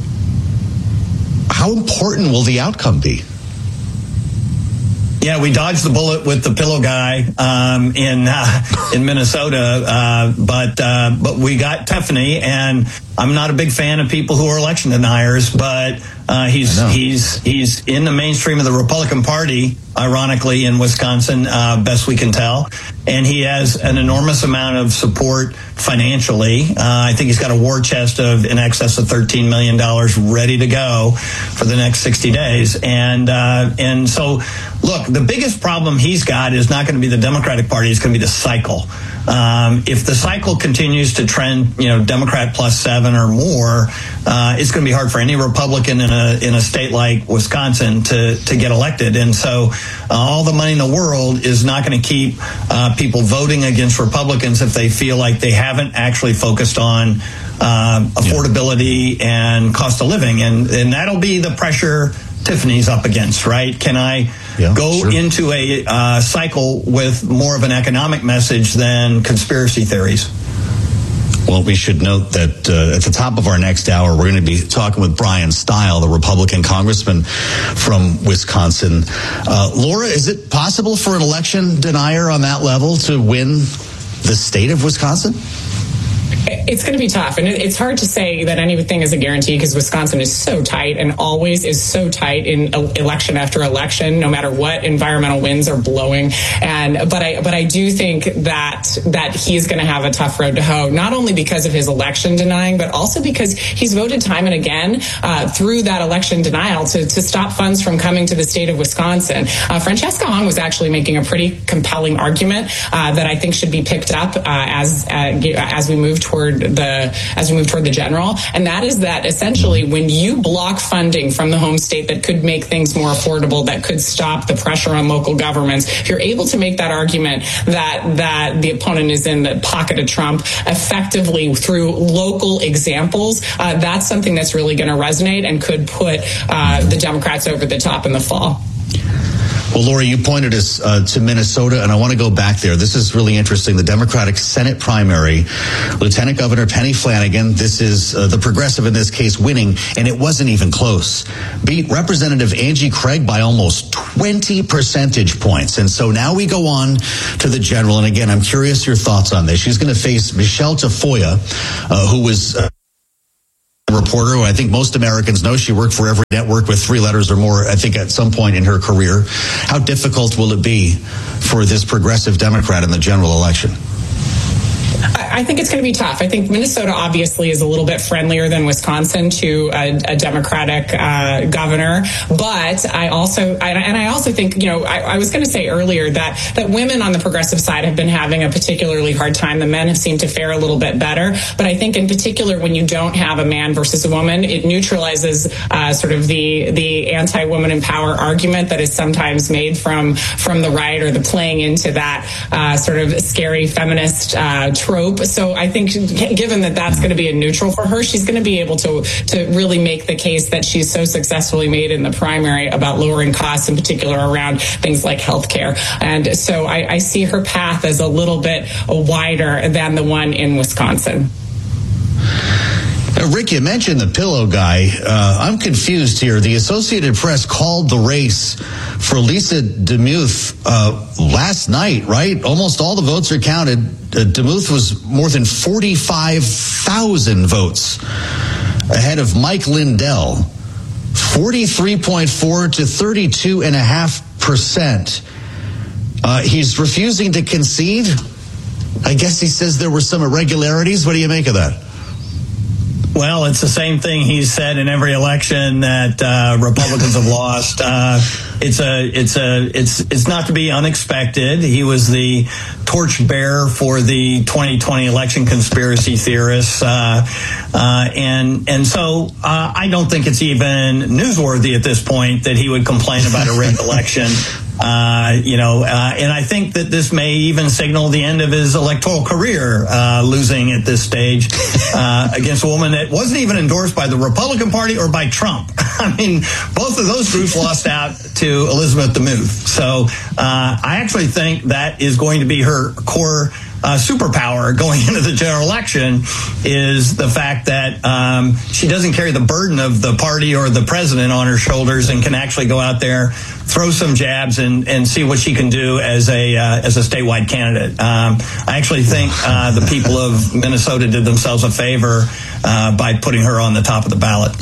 [SPEAKER 7] How important will the outcome be?
[SPEAKER 13] Yeah, we dodged the bullet with the pillow guy um, in uh, in Minnesota, uh, but uh, but we got Tiffany, and I'm not a big fan of people who are election deniers, but uh, he's he's he's in the mainstream of the Republican Party, ironically, in Wisconsin, uh, best we can tell, and he has an enormous amount of support financially. Uh, I think he's got a war chest of in excess of thirteen million dollars ready to go for the next sixty days, and uh, and so look, the biggest problem he's got is not going to be the Democratic Party; it's going to be the cycle. Um, if the cycle continues to trend, you know, Democrat plus seven or more, uh, it's going to be hard for any Republican in a in a state like Wisconsin to to get elected. And so, uh, all the money in the world is not going to keep uh, people voting against Republicans if they feel like they haven't actually focused on uh, affordability yeah. and cost of living, and and that'll be the pressure Tiffany's up against, right? Can I yeah, go sure. into a uh, cycle with more of an economic message than conspiracy theories?
[SPEAKER 7] Well, we should note that uh, at the top of our next hour, we're going to be talking with Brian Stile, the Republican congressman from Wisconsin. Uh, Laura, is it possible for an election denier on that level to win the state of Wisconsin?
[SPEAKER 12] It's going to be tough, and it's hard to say that anything is a guarantee because Wisconsin is so tight and always is so tight in election after election, no matter what environmental winds are blowing. And but I but I do think that that he's going to have a tough road to hoe, not only because of his election denying, but also because he's voted time and again uh, through that election denial to to stop funds from coming to the state of Wisconsin. Uh, Francesca Hong was actually making a pretty compelling argument uh, that I think should be picked up uh, as uh, as we move toward. Toward the as we move toward the general, and that is that essentially when you block funding from the home state that could make things more affordable, that could stop the pressure on local governments, if you're able to make that argument that that the opponent is in the pocket of Trump effectively through local examples, uh, that's something that's really going to resonate and could put uh, the Democrats over the top in the fall.
[SPEAKER 7] Well, Lori, you pointed us uh, to Minnesota, and I want to go back there. This is really interesting. The Democratic Senate primary, Lieutenant Governor Penny Flanagan, this is uh, the progressive in this case, winning, and it wasn't even close. Beat Representative Angie Craig by almost twenty percentage points. And so now we go on to the general. And again, I'm curious your thoughts on this. She's going to face Michelle Tafoya, uh, who was... Uh, reporter who I think most Americans know. She worked for every network with three letters or more, I think, at some point in her career. How difficult will it be for this progressive Democrat in the general election?
[SPEAKER 12] I think it's going to be tough. I think Minnesota obviously is a little bit friendlier than Wisconsin to a, a Democratic uh, governor, but I also I, and I also think you know I, I was going to say earlier that that women on the progressive side have been having a particularly hard time. The men have seemed to fare a little bit better, but I think in particular when you don't have a man versus a woman, it neutralizes uh, sort of the the anti-woman in power argument that is sometimes made from from the right, or the playing into that uh, sort of scary feminist uh, trope. So I think given that that's going to be a neutral for her, she's going to be able to to really make the case that she's so successfully made in the primary about lowering costs, in particular around things like healthcare. And so I, I see her path as a little bit wider than the one in Wisconsin.
[SPEAKER 7] Uh, Rick, you mentioned the pillow guy. Uh, I'm confused here. The Associated Press called the race for Lisa DeMuth uh, last night, right? Almost all the votes are counted. Uh, DeMuth was more than forty-five thousand votes ahead of Mike Lindell. forty-three point four to thirty-two point five percent. Uh, he's refusing to concede. I guess he says there were some irregularities. What do you make of that?
[SPEAKER 13] Well, it's the same thing he's said in every election that uh, Republicans have lost. Uh, it's a, it's a, it's, it's not to be unexpected. He was the torchbearer for the twenty twenty election conspiracy theorists, uh, uh, and and so uh, I don't think it's even newsworthy at this point that he would complain about a rigged election. Uh, you know, uh, and I think that this may even signal the end of his electoral career, uh, losing at this stage uh, against a woman that wasn't even endorsed by the Republican Party or by Trump. I mean, both of those groups lost out to Elizabeth DeMuth. So uh, I actually think that is going to be her core Uh, superpower going into the general election, is the fact that um, she doesn't carry the burden of the party or the president on her shoulders and can actually go out there, throw some jabs, and, and see what she can do as a uh, as a statewide candidate. Um, I actually think uh, the people of Minnesota did themselves a favor uh, by putting her on the top of the ballot.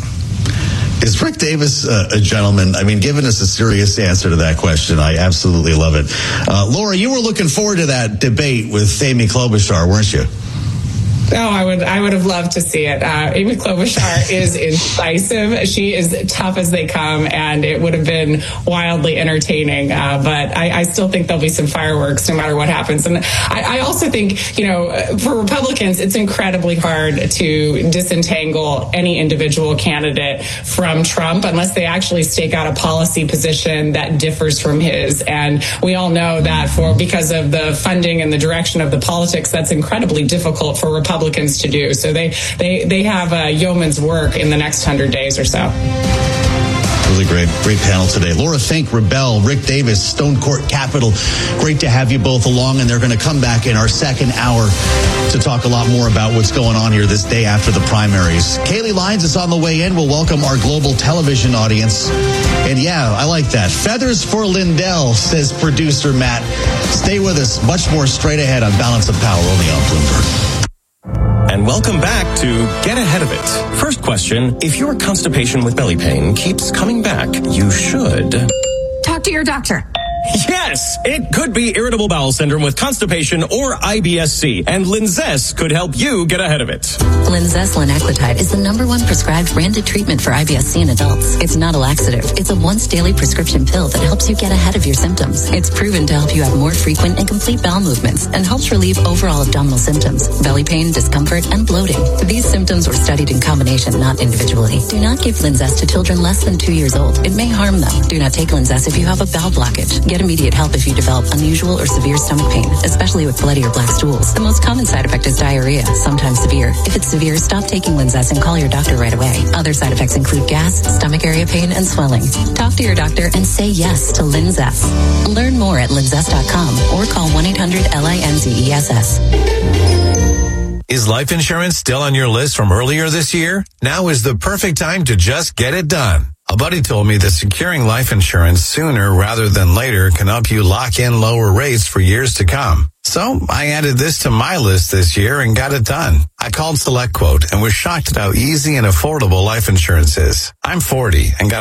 [SPEAKER 7] Is Rick Davis uh, a gentleman? I mean, giving us a serious answer to that question, I absolutely love it. Uh, Laura, you were looking forward to that debate with Amy Klobuchar, weren't you?
[SPEAKER 12] Oh, I would I would have loved to see it. Uh, Amy Klobuchar is incisive. She is tough as they come, and it would have been wildly entertaining. Uh, but I, I still think there'll be some fireworks no matter what happens. And I, I also think, you know, for Republicans, it's incredibly hard to disentangle any individual candidate from Trump unless they actually stake out a policy position that differs from his. And we all know that for because of the funding and the direction of the politics, that's incredibly difficult for Republicans to do. So they they they have a yeoman's work in the next hundred days or so.
[SPEAKER 7] Really great, great panel today. Laura Fink, Rebel, Rick Davis, Stone Court Capital. Great to have you both along, and they're going to come back in our second hour to talk a lot more about what's going on here this day after the primaries. Kaylee Lyons is on the way in. We'll welcome our global television audience. And yeah, I like that. Feathers for Lindell, says producer Matt. Stay with us. Much more straight ahead on Balance of Power, only on Bloomberg.
[SPEAKER 1] and welcome back to Get Ahead of It. First question, if your constipation with belly pain keeps coming back, you should...
[SPEAKER 14] Talk to your doctor.
[SPEAKER 1] Yes, it could be irritable bowel syndrome with constipation or I B S C, and Linzess could help you get ahead of it.
[SPEAKER 15] Linzess linaclotide is the number one prescribed branded treatment for I B S C in adults. It's not a laxative. It's a once daily prescription pill that helps you get ahead of your symptoms. It's proven to help you have more frequent and complete bowel movements and helps relieve overall abdominal symptoms, belly pain, discomfort, and bloating. These symptoms were studied in combination, not individually. Do not give Linzess to children less than two years old. It may harm them. Do not take Linzess if you have a bowel blockage. Get immediate help if you develop unusual or severe stomach pain, especially with bloody or black stools. The most common side effect is diarrhea, sometimes severe. If it's severe, stop taking Linzess and call your doctor right away. Other side effects include gas, stomach area pain, and swelling. Talk to your doctor and say yes to Linzess. Learn more at linzess dot com or call one eight hundred L I N Z E S S.
[SPEAKER 16] Is life insurance still on your list from earlier this year? Now is the perfect time to just get it done. A buddy told me that securing life insurance sooner rather than later can help you lock in lower rates for years to come. So I added this to my list this year and got it done. I called SelectQuote and was shocked at how easy and affordable life insurance is. I'm forty and got